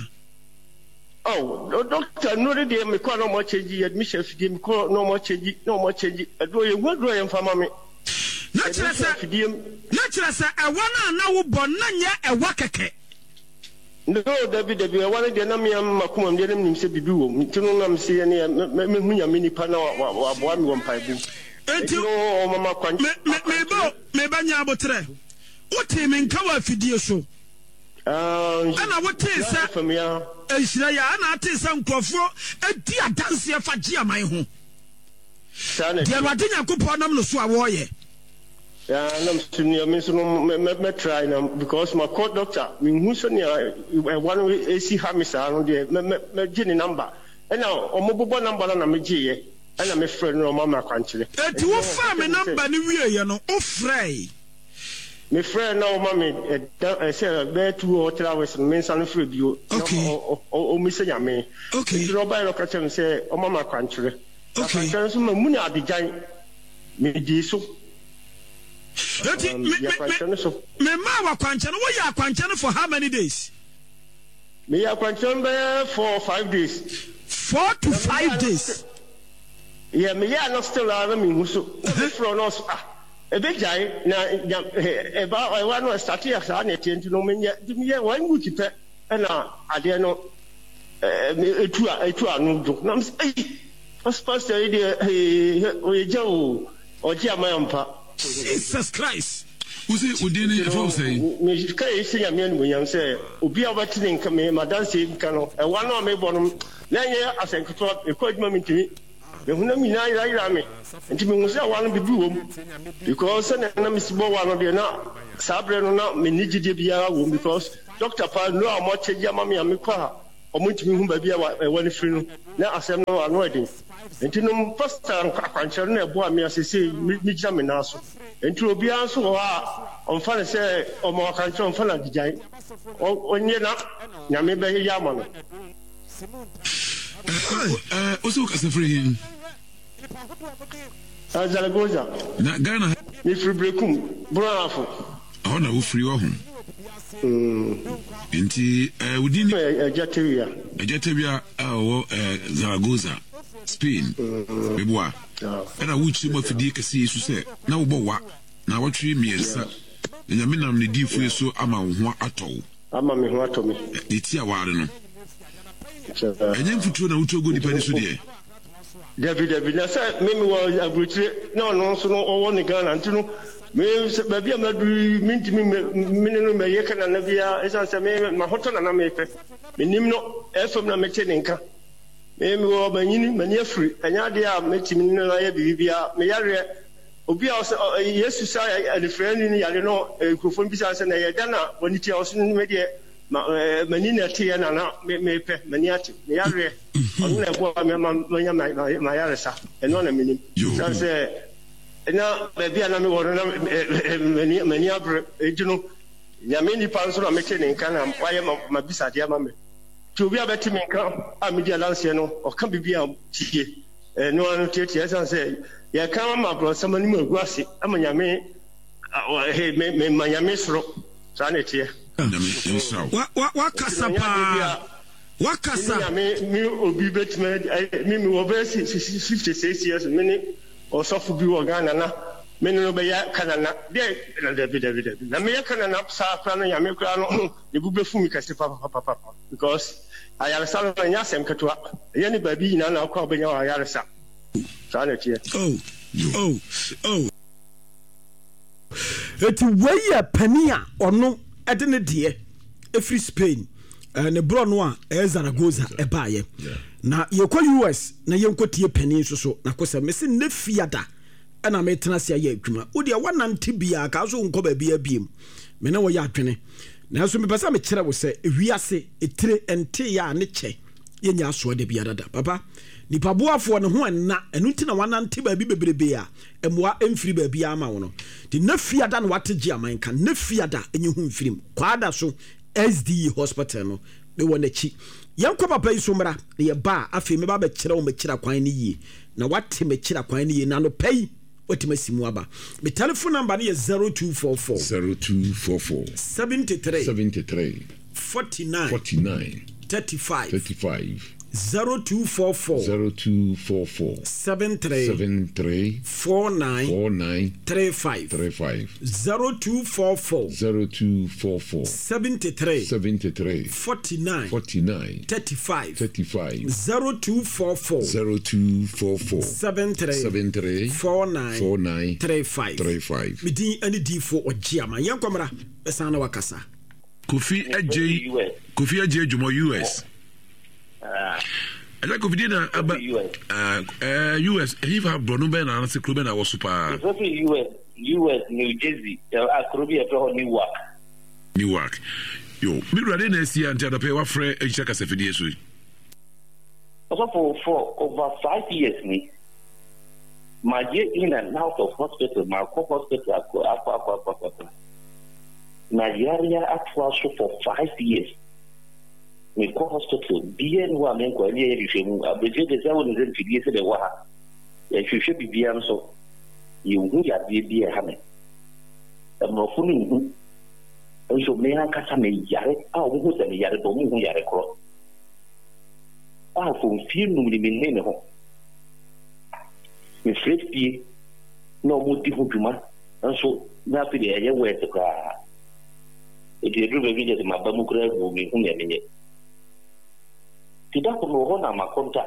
Speaker 6: doctor no dey me call no more change admission fee me call no more change do you mfama me
Speaker 1: na kire se e wona na wo bon na nya e wa keke
Speaker 6: no David e wona de na me makoma me dem nim se bibi wo ntino na me se ne me hunya me nipa na wa boa me wo mpaibu enti no mama kwan
Speaker 1: me ba nya abotre wo te me nka wa fidie so ana wote sa ehira ya ana ate sa nkofo edi adanse fa gi aman ho dia wade nyakopo nam no so a wo ye
Speaker 6: ya nam sunu me so me try na because my court doctor me hu so ne one AC hamisa no de me gi ni number ena omobobo number na me gi ye ena me frɛ no mama kwankyere
Speaker 1: eti wo fa me number ni wie ye no o frɛ
Speaker 6: me friend now mama say be 2 or 3 hours me san free bio o mi senya me okay ro ba ro ka chem say o mama kwankyere okay so mu ni adigyan me di so
Speaker 1: me ma wa kwankyere wo ya kwankyere for how many days
Speaker 6: me ya kwankyere be for 5 days
Speaker 1: 4 to 5 days
Speaker 6: yeah me ya no still ara me hu so from us ebejai na eba wa no start ya sa na tienti no menye dimye wan week pe na ade no etu anu do na pastor ide o ye jawo o ji amayampa
Speaker 1: Jesus Christ
Speaker 2: Who say Udini say?
Speaker 6: Mishka is saying, I mean, when say, Ubia Batin come in, Madame Cano, and one of my bonum, 9 years as a crop, a quite moment to me. The Hunamina Rami, and to me, I want to be boom because I miss one of the now, Sabrina, Miniji, because Dr. Paul, no, I'm watching Yamami and Mika, or Munchim, baby, I want to feel now as I'm no annoying. And to know first time, I can't boy me as I say, Mijaminaso. And to be also on fun say, or more country on fun at the giant. Or when you're not, Yamiba Yaman.
Speaker 2: Also, as a free
Speaker 6: Zaragoza.
Speaker 2: Ghana,
Speaker 6: if you break bravo.
Speaker 2: I know free home. Inti, within
Speaker 6: a
Speaker 2: Jatavia, Zaragoza, Spain, Bebois. And I would see what Fidika sees to say. Now, Boa, now what 3 years, and I mean, I'm the deep for so I'm a at all. I'm a me what to me. It's a while. And then for 2 and 2 good depends today.
Speaker 6: David, I said, maybe was a good no, so no, one again, and to know. Maybe I'm not mean to me, minimum, a year and a via, as I say, my hotel and I make it. Minimum, from the Mechanica. Maybe we're many free, and Yadia makes him in a via, Mayaria, Obia, yes, to say, and a friend in Yadino, a Kufun Bisas and a Yadana, when it was in media, Manina Tiana, Mepe, Maniati, Mayaria, my Arisa, and one a minute. You say, now, maybe I'm many other, you know, Yamini Pansel are making in Canam, why am I beside Yamame? To be a better man, I'm Media Lanciano, or can be a tea. No one takes yes and say, yeah, come up, bro, somebody more grassy. I'm a Yame, my Yamesro, sanity.
Speaker 1: What Casapa? What Casa?
Speaker 6: Me will be better, me will be 56 years a minute. Or soft be organa, men no be canana, David. The American and up Safran and American, the Bubefumi Papa, because I have some Yasem Katua, any baby in an alcohol, Yarasa.
Speaker 1: Oh, it's way a penny or no, at any dear, a free Spain, and a brown one, as Zaragoza, a buyer. Na yekwa US na yenko tie panin so na kosa mesi ne fiada na metena sia ye adwuma wo de wanante bia ka so nko ba bia biem me na wo ya adwene na so me pesa me kire wo se ewiase etire ente ya ne che yenya so de bia dada papa nipa boafo ne ho enna enu nti na wanante ba bi bebrebe a emwa emfiri ba bia ama wo no de na fiada na wategi aman ka na fiada enye hu mfirim kwada so SDE hospital no me wona chi yanko papa isomra ye ba afi me ba be kire wo me kira kwan ni yi na wate me kira kwan ni yi na no pay otima simu aba me telephone number ni 0244 73 49 35 0244 73 49 35 0244 73 49 35 0244 73 49 35 midin ani di for ogiama yankomra esana wakasa
Speaker 2: Kofi AJ Jumo US I like Covidina about US. He have Bronuben and Secluben. I was super
Speaker 7: US, New Jersey. I could be a
Speaker 2: Newark. Yo, be ready next year until the pay what Fred a check as a video.
Speaker 7: For over 5 years, me. My year in and out of hospital, my hospital, Nigeria actual for 5 years. We call hospital bien wa men ko ali e femu abeje de zawo ne fidie se de wa ha ya hwehwe bibia nso ye hu ya bibia ha me no funu hu nso me han kasa me yare a wo hu se me yare do mu hu yare kro a fo fi nu ni me ne ho me frespie no mo di hu duma nso na fi de ye we te ka e de ru be bi de ma ba mu kra go me hu ya me tidak perlu nama kontak.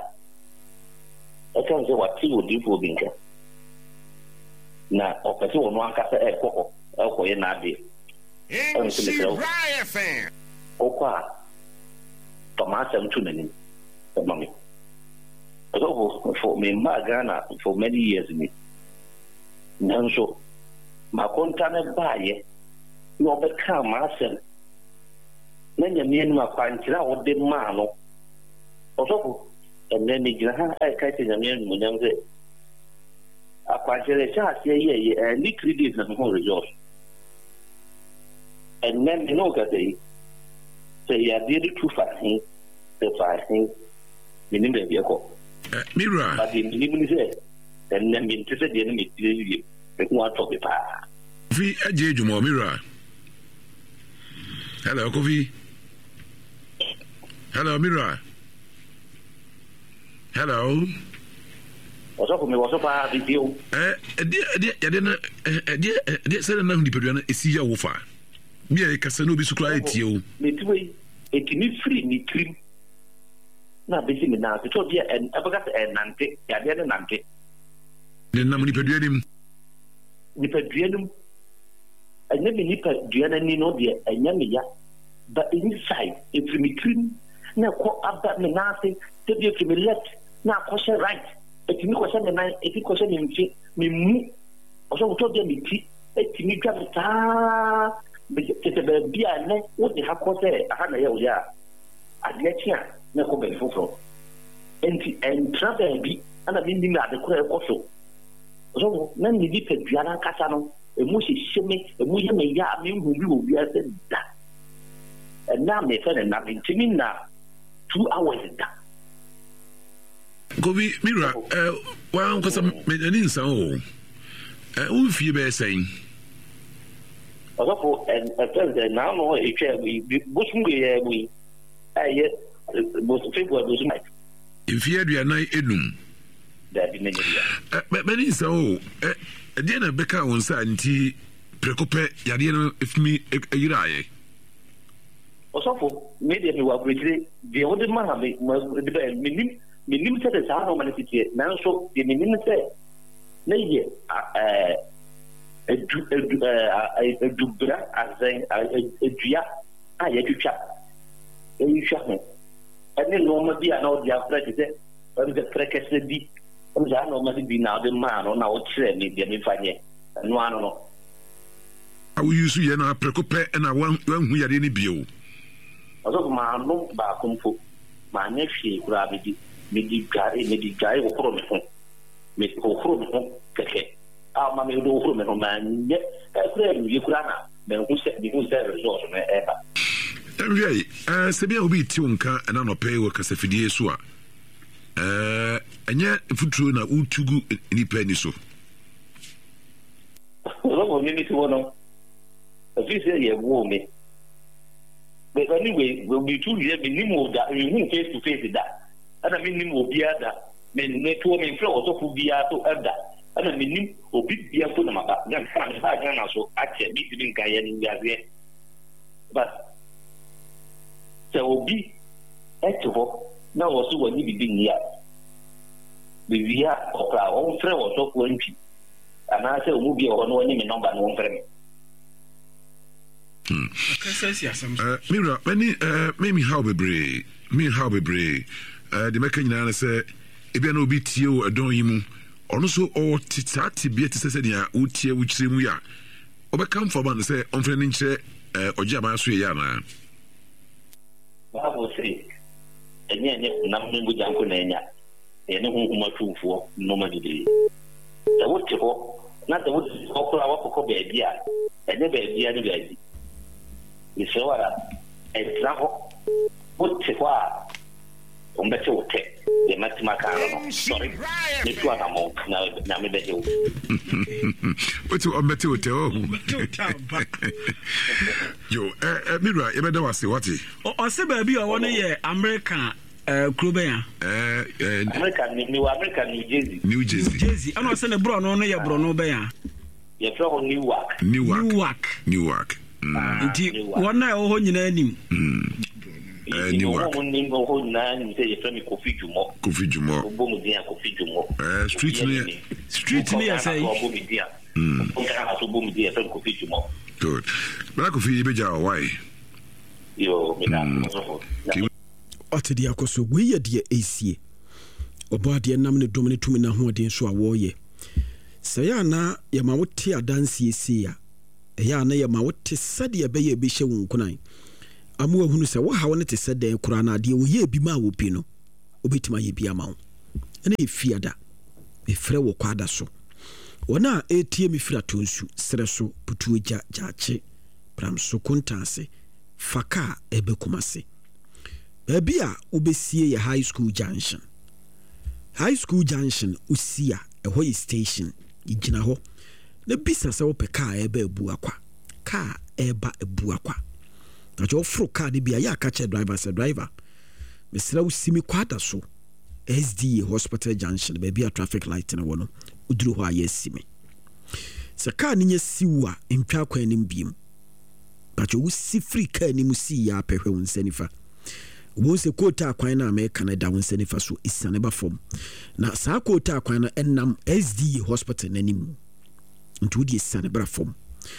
Speaker 7: Akan saya waktu di Fubinka. Nah, operasi orang angkat kok ɛkɔyɛ n'ade ɛno so mesrɛ wokɔ a tɔma asɛm to n'anim ɛma me ɔsɔfo for memmaa Ghana for many years ni nanso makonta no baayɛ na ɔbɛkaa m'asɛm na nyame anim akwankyerɛ a wode maa no ɔsɔfo ɛnɛ megyina ha ɛka sɛ nyame animonyam sɛ akwankyerɛ hyɛ aseɛ yɛyɛ ne 3 days na meho result ɛnɛ me ne woka sɛ yi sɛ yɛadeɛ de tu fa he sɛ fa he menim baabi ɛkɔ
Speaker 2: Mira
Speaker 7: but menim ne sɛ ɛnɛ mente sɛ deɛ no metire wie meho atɔ me paa
Speaker 2: fi agye adwuma Mira. Hello Kofi. Hello Mira. Hello.
Speaker 7: What's up, me? What's up, video?
Speaker 2: Sɛ na nipadua no ɛsi ya wo fa bia ɛkasa no obi so koraa ɛtie o
Speaker 7: metumi ɛtumi firi ne tirim na bɛsi me na so bia ɛbɛka sɛ ɛnante yadeɛ ne nante
Speaker 2: ne nam nipadua nim
Speaker 7: ɛnyɛ me nipadua no ani no deɛ ɛnyɛ me ya but inside ɛfiri me tirim na ɛkɔ aba me naase sɛ bia ɛfiri me left na akɔhyɛ right ɛtumi kɔhyɛ me nan ɛtumi kɔhyɛ me mfe me mu ɔsɛ wotɔ bia me ti ɛtumi dwa me saa tete baabi a ne wode ha kɔ sɛ aha na yɛ woyɛ a adeɛ kye a na ɛkɔ baabi foforɔ enti ɛntra baabi ana mennim ade korɔ ɛkɔ so ɔsɛ na ne nipadua no ankasa no ɛmu hyehyɛ me ɛmu yɛ me yɛ a menhu bi wɔ wiase da ɛna mefɛ ne na mentimi na 2 hours da
Speaker 2: Kobi Mira wankasa m'ani nsa o womfie bɛyɛ sɛn
Speaker 7: ɔsɔfo ɛfɛsɛ na no ɛtwa bosom yɛ mu yi ɛyɛ bosom February bosom
Speaker 2: mfie aduanan enum
Speaker 7: dabi ne nyɛ
Speaker 2: m'ani nsa o ɛdeɛ na bɛka wo nsa nti prekopɛ yadeɛ no efimi ayiraayɛ
Speaker 7: ɔsɔfo me deɛ me wɔ aburokyire deɛ wode ma ha me de bɛ menim sɛ de saa na ɔma no titiɛ nanso deɛ menim sɛ na yɛ adubra azɛn adua a yɛtwitwa ɛyitwa ho ɛne nɔɔma bi a na ɔde afrɛ te sɛ ɔde sɛ frɛkɛsɛ bi ɔde saa nɔɔma no bi na ɔde maa no na wokyerɛ me deɛ mefa nyɛ ɛno ano no
Speaker 2: awoyi so yɛ no aprɛko pɛ ɛna woahu yadeɛ no bio
Speaker 7: ɔsɔfo maano baako mpo maanyɛ hwee koraa bɛdi medi dwae wɔhoro me ho wɔhoro me ho kɛkɛ a ma mede wɔhoro me ho maanyɛ ɛkora awie koraa na mehu sɛ resort no ɛba
Speaker 2: ɛhwɛ sɛ bia obi ti wo nka ɛna nɔpɛ wɔ kasafidie so a ɛnyɛ mfuturo na wotugu nnipa ani so
Speaker 7: ɔsɔfo me meti hɔ no afiri sɛ yɛwoo me but anyway metu wie menim wo da mehu face to face da ana menim obiara da menetoɔ memfrɛ ɔsɔfo biara so ɛda ana menim obi biara fo na maba Ghana so akyɛ bitimi nkayɛ no wiaseɛ but sɛ obi ɛte hɔ na wɔ so wɔne bibi nyi a bewie a ɔkora ɔmfrɛ ɔsɔfo antwi anaasɛ ɔmu bia hɔ no wɔne me nɔmba no wɔmfrɛ me
Speaker 2: Mira me how bebree de mɛka nyinaa ne sɛ ebia na obi tie wo ɛdɔn yi mu ɔno so ɔte saa tebea te sɛ sɛnea wotie wo kyerɛ mu yi a ɔbɛka mfaba no sɛ ɔmfrɛ no nkyerɛ ɔgye aban so yɛ anaa
Speaker 7: Bible say ɛnyɛ nam no mogya nko na ɛnya ɛne honhom atumfoɔ nnɔma bebree sɛ wote hɔ na sɛ wote hɔ koraa wakɔkɔ baabi a ɛnyɛ baabia ne baabi mesrɛ wo ara ɛntena hɔ wote hɔ a ɔmbɛte wo tɛ deɛ matema kaa no sɔre metu anammɔ na mebɛgye wo
Speaker 2: wote ɔmbɛte wo tɛ yo Mira yɛbɛda wo ase wate
Speaker 1: ɔsɛ baabi a ɔwɔ no yɛ America kuro bɛn a
Speaker 7: America New Jersey
Speaker 1: ɛna ɔsɛ ne borɔ no yɛ borɔ no bɛn a
Speaker 7: yɛfrɛ hɔ Newark
Speaker 1: nti wɔn a ɛwɔ hɔ nyinaa anim
Speaker 7: Newark
Speaker 2: Kofi Jumo
Speaker 7: street
Speaker 1: ne yɛ sɛ
Speaker 7: Oka so boom dia fen Kofi Jumo.
Speaker 2: Good. But Kofi beja why?
Speaker 7: Yo, me na.
Speaker 1: Otedi akoso we ye de esie. Oba de nam ne dom ne tumi na ho den so a wo ye. Sɛ ya na ye ma wote adanse esi ya. Ya na ye ma wote sade be ye bi hye wo nkunan. Amu ahunu sɛ wo hawo ne te sɛ den kura na de wo ye bi ma wo pi no. Obetima ye bi ama wo. Ene efiada. Efrɛ wo kwada so. Wona etie mi fira tonsu sere so putu eja jaache pram so kontase faka ebe kumase. Baby a ubesie ya high school junction usia eho station igina ho na bisa se wo pe car eba ebu akwa na jo fro car de bia ya ka che driver se driver mesra usimi kwada so SDA hospital junction baby a traffic light na wono uduru ho ayesimi se car ni nya siwa ntwa kwa nim biem ba jo usi free car ni musi ya pehwe unsanifa wo se kota akwan na America na da wonse nifa so isane ba fom na sa kota akwan na enam SDA hospital nanim ntu di isane bra fom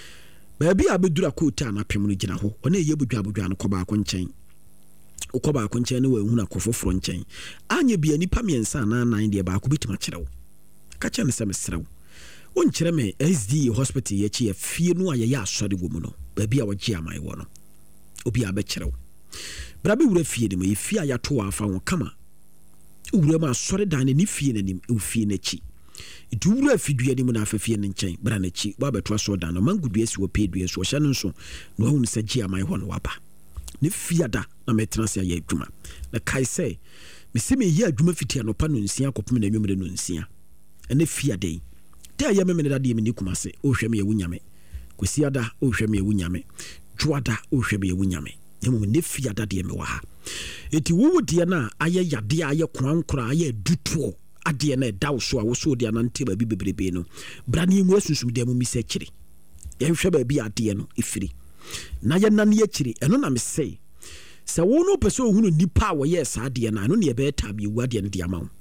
Speaker 1: ba bia bedura kota na pem no gina ho ona ye bodwa no koba akonchen ukoba akonchen ne wa ehuna kofoforo nchen anya bia nipa miensa na nan de ba ko bitima kirewo ka che ne se mesrewo won kire me SDA hospital ye chi afie no aye ya asore wo mu no ba bia wo gi amai wo no obi abe kirewo brabe wura fie dem ye fie ya to afa won kama wura ma sore dan ne fie nanim e fie na chi itu wura fidua nim na afafie ne nchen bra na chi ba beto so dan no mangudua si wo pedua so hye no so no hu se gi amai ho no waba ne fie da na metranse ya adwuma na kai se me se me ye adwuma fitia no pa no nsia kopem na nwumre no nsia ene fie dai da ya me me da de me ni kumase o hwe me ye wunyame kwesi ada o hwe me ye wunyame juada o hwe me ye wunyame yemu ne fia dade me wa ha eti wo de na aye yade aye kwankora aye dutuo ade na dawo so a wo so de na nte ba bi bebrebe no brane mu asusum de mu mi se kire ye hwe ba bi ade no ifiri na ye na ne kire eno na me sei se wo no pese ohunu nipa wo ye sa ade na no ne be ta bi wu ade no de ama wo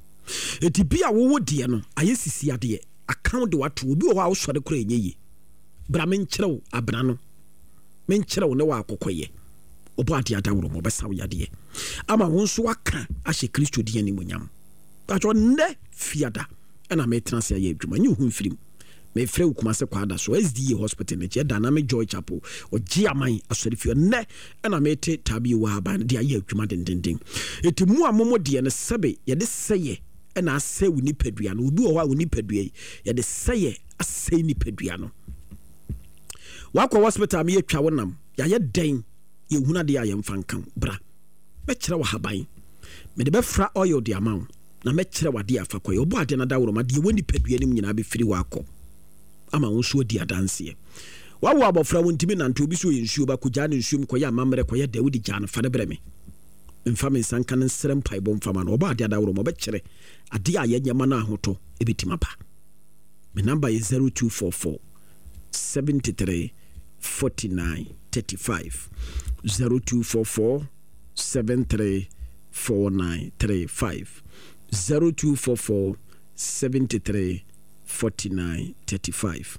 Speaker 1: eti bia wo de no aye sisi ade account de wato obi wo ha wo so de kora enye bra men kyerɛw abra no men kyerɛw ne wa akokoye obo ade adawro mo besa wo yade ama won so aka ahye Kristo di ani munyam ba jo ne fiada na me transia ye adwuma nyi hu mfirim me frɛ wo kuma se kwada so SDA hospital ne che Dynamic Joy Chapel o giaman asorifio ne na me te tabi wa ba de aye adwuma dendenden eti mu amomo de ne sebe ye de seye na ase wo ni padua no obi wo ha wo ni padua ye de seye ase ni padua no wakwa hospital me yetwa wonam ya ye den ye huna de ayem fankan bra me kire wa haban me de be fra oil de amount na me kire wa de afa koy obo ade na da woro ma de woni padua nim nyina be firi wako ama won so di adanse wawo abofra wontimi na nto obi so yensuo ba kugya ne nsuo mkoya amamre koya Daudi gya fa de bre me mfa me sanka ne srem pai bom fama no obo ade da woro ma be kire ade aye nyama na ahoto ebetima pa me number is 0244 73 49 35 0244 73 49 35 0244 73 49 35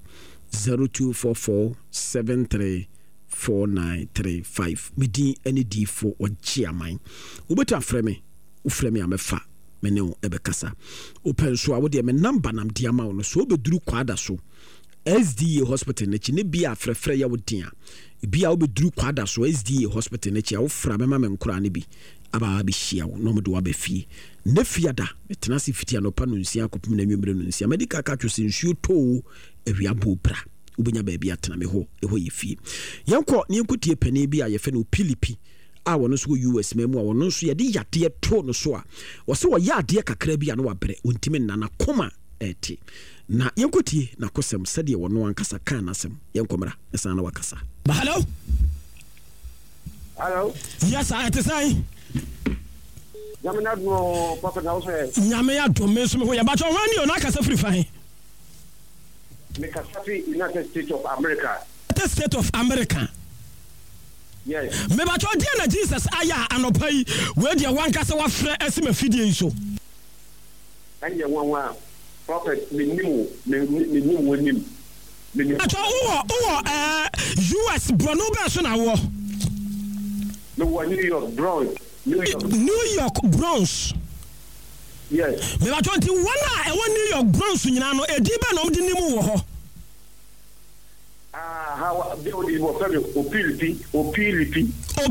Speaker 1: 0244 73 49 35 midi any d4 or chiaman ubeta frame uframe amefa mene o ebekasa open so awode me number nam diama no so obeduru kwada so SDA hospital na chi ne bia frefre ya wodin a bia obeduru kwada so SDA hospital na chi a wofra mema me nkura ne bi aba bi hia wo no mo do wa be fie ne fiada metena se fitia no pa no nsia kopum na nwemre no nsia medical ka twose nsuo to awia bo bra ubenya ba bia tena me ho eho ye fie yenko ne yenkotie pani bi a ye fe no Pilipi a wono so US memu a wono so ye de yade to no so a wo se wo yade kakra bi a no wa bere ontime nana koma eti na yenkotie na kosem sede wono ankasa kan nasem yenkomra esa na wakasa ba hello yes I to say
Speaker 6: Yamina no papa na ose
Speaker 1: nyame adom me so me ho ya ba to wani o na kasa free fine
Speaker 6: me kasa free United States of America.
Speaker 1: The State of America.
Speaker 6: Yes.
Speaker 1: Me ba to dia na Jesus aya anopai we dia wan kasa wa frɛ esime fidie so.
Speaker 6: Anje wanwa. prophet minimum winning.
Speaker 1: Acho US Bruno be so na wo.
Speaker 6: No New York Bronx.
Speaker 1: New York Bronx.
Speaker 6: Yes.
Speaker 1: Me ba 21 a e New York Bronx nyina no edi be no mde nimu wo ho.
Speaker 6: How building was very Opilipi.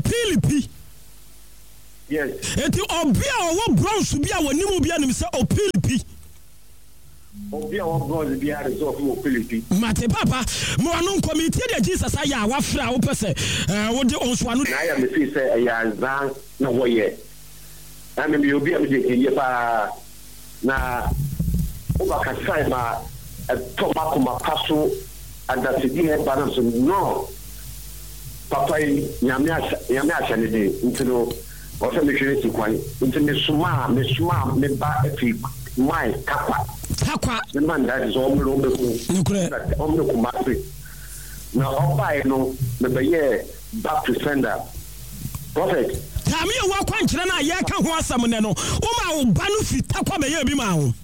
Speaker 6: Yes.
Speaker 1: Eti obia wo Bronx bia wonimu bia nim se Opilipi.
Speaker 6: Obia wo Bronx bia resort Opilipi.
Speaker 1: Mate papa, mo anu committee de Jesus aya wa fra wo pese wo de onso anu.
Speaker 6: Na ya me say ya zan na wo ye. Na me obi am de ye pa na o ba ka sai ma to ma ko ma paso adasidi he balance no papa nyame acha ne de ntino o se me hwere sikwan ntino me ba efi mai takwa the man that is all me ko ma pe na oba no me be ye back to sender prophet
Speaker 1: tami e wa kwankyere na ye ka ho asam ne no o ma wo ba no fi takwa be ye bi ma ho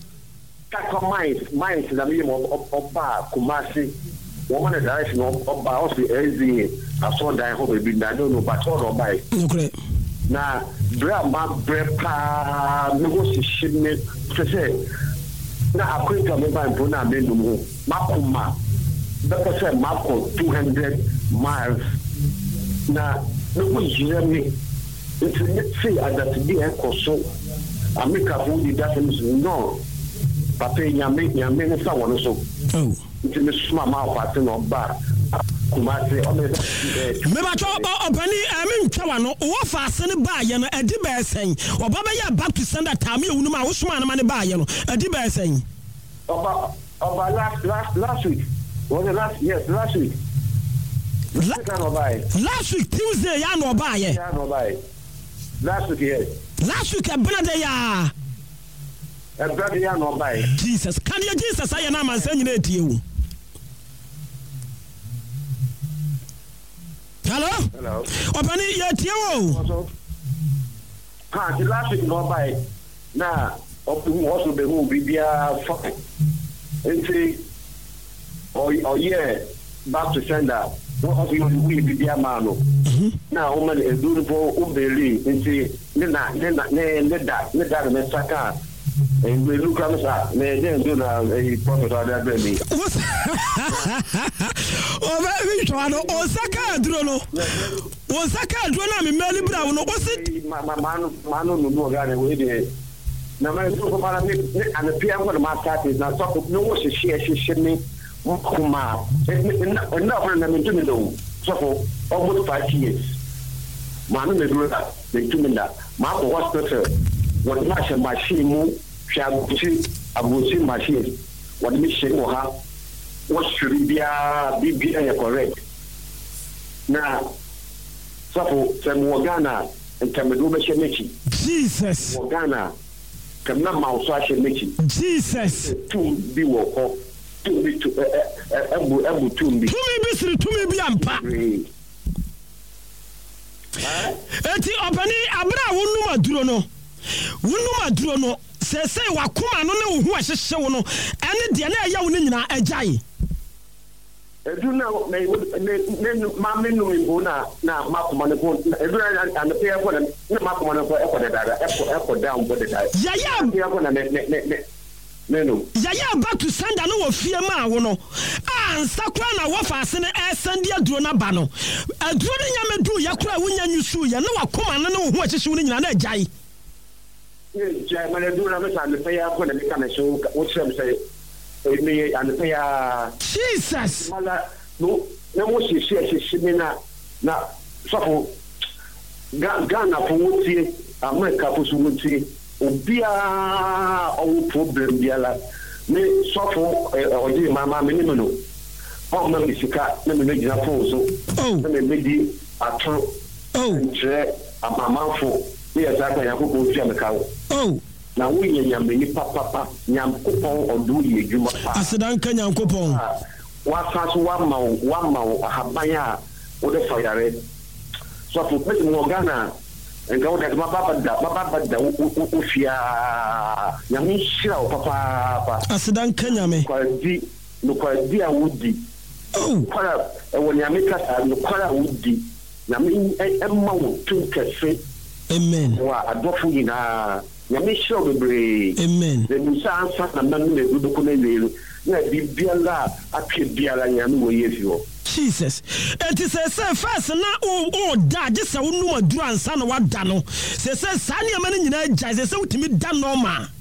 Speaker 6: Mines that me oba Kumasi woman direction oba also easy I saw that hope be I don't know but all oba na brama brepa me go si me say na akwenta me ba mpo na me no makuma that say mako 200 miles na me go jira me it's say that be enkoso America food that no papa nyame ne sa wono so nti me suma ma kwate no ba Kumasi o me
Speaker 1: ba cho opani me ntwa no wo fa ase ne ba ye no edi ba esen oba ba ya back to sender time ehunu ma wo suma na ma ne ba ye no edi ba esen
Speaker 6: oba last week was it last week
Speaker 1: last week Tuesday ya no ba ye
Speaker 6: last week yes
Speaker 1: last week e bena de ya
Speaker 6: brother ya no buy
Speaker 1: Jesus can you Jesus aye na man san nyina etie wu hello opani ya tie wo
Speaker 6: the last week no buy na open also be who bibia fine enti oh yeah back to sender what you we bibia mano na o man e duru bo o beli enti ne da me saka and we look at us, may then do a prophet or that baby.
Speaker 1: Oh, very true. Osaka Drono. Osaka Drona, me Melly Brown. Was it?
Speaker 6: Manu no gane with it. Now, my super and the PM for the master is not talk of no one she me. Kuma, and not when I'm into the so for almost 5 years. Manu may do that, they do that. Marco was better. What much a machine abusi machine what me shake ha what should be correct na so for Ghana and Cameroon mechi
Speaker 1: Jesus
Speaker 6: Ghana come na mauso mechi
Speaker 1: Jesus
Speaker 6: to be wo to be to ebu to
Speaker 1: me bi ampa eti opani abra wonu maduro no sese wakoma no ne wo hu ahyehye wo no ene de na eya wo nyina agyae
Speaker 6: edu na me ma menu mbo na makoma ne ko edu na an pe ko na makoma ne ko e ko dada e ko down bo dada
Speaker 1: ya
Speaker 6: ko na no
Speaker 1: yaya back to send na wo fie ma wo no ansa kwa na wo fa ase ne send aduro na ba no aduro ne nya medu ya kura wo nya nyusu ya na wakoma no ne wo hu ahyehye wo nyina na agyae
Speaker 6: yeah, man, I do not understand the pay up when I become a show. What's them say? Me and the pay.
Speaker 1: Jesus!
Speaker 6: No, what she na so Ghana for what America for Sumuti, Obia, all problem, Biala. Me suffer or dear mamma minimum. Oh, no, Missika, let me make that so. Let me make a true. A mamma for. Yes, I can go to the cow.
Speaker 1: Oh,
Speaker 6: now we are many papa, Yam Coupon or do you?
Speaker 1: I said, Uncle Yam Coupon.
Speaker 6: What has 1 mile, a habaya, or the fire red. So for President Morgana,
Speaker 7: enga wo da baba da ofia ya mi shira o papa
Speaker 1: asedan kanyame
Speaker 7: kwadi a wudi kwara woni ameka sa no kwara wudi na mi emma wo tun kese
Speaker 1: amen
Speaker 7: wa adofo nyina ya mi shira bebre
Speaker 1: amen
Speaker 7: de mi sa ansa na nanu na gudu ko na lelu na bibiala apie biala nyame wo yefio
Speaker 1: Jesus. And it says, first, now, da, just a woman do and son of what dano. Says, Sanya man in Jazz, so to me, done no ma.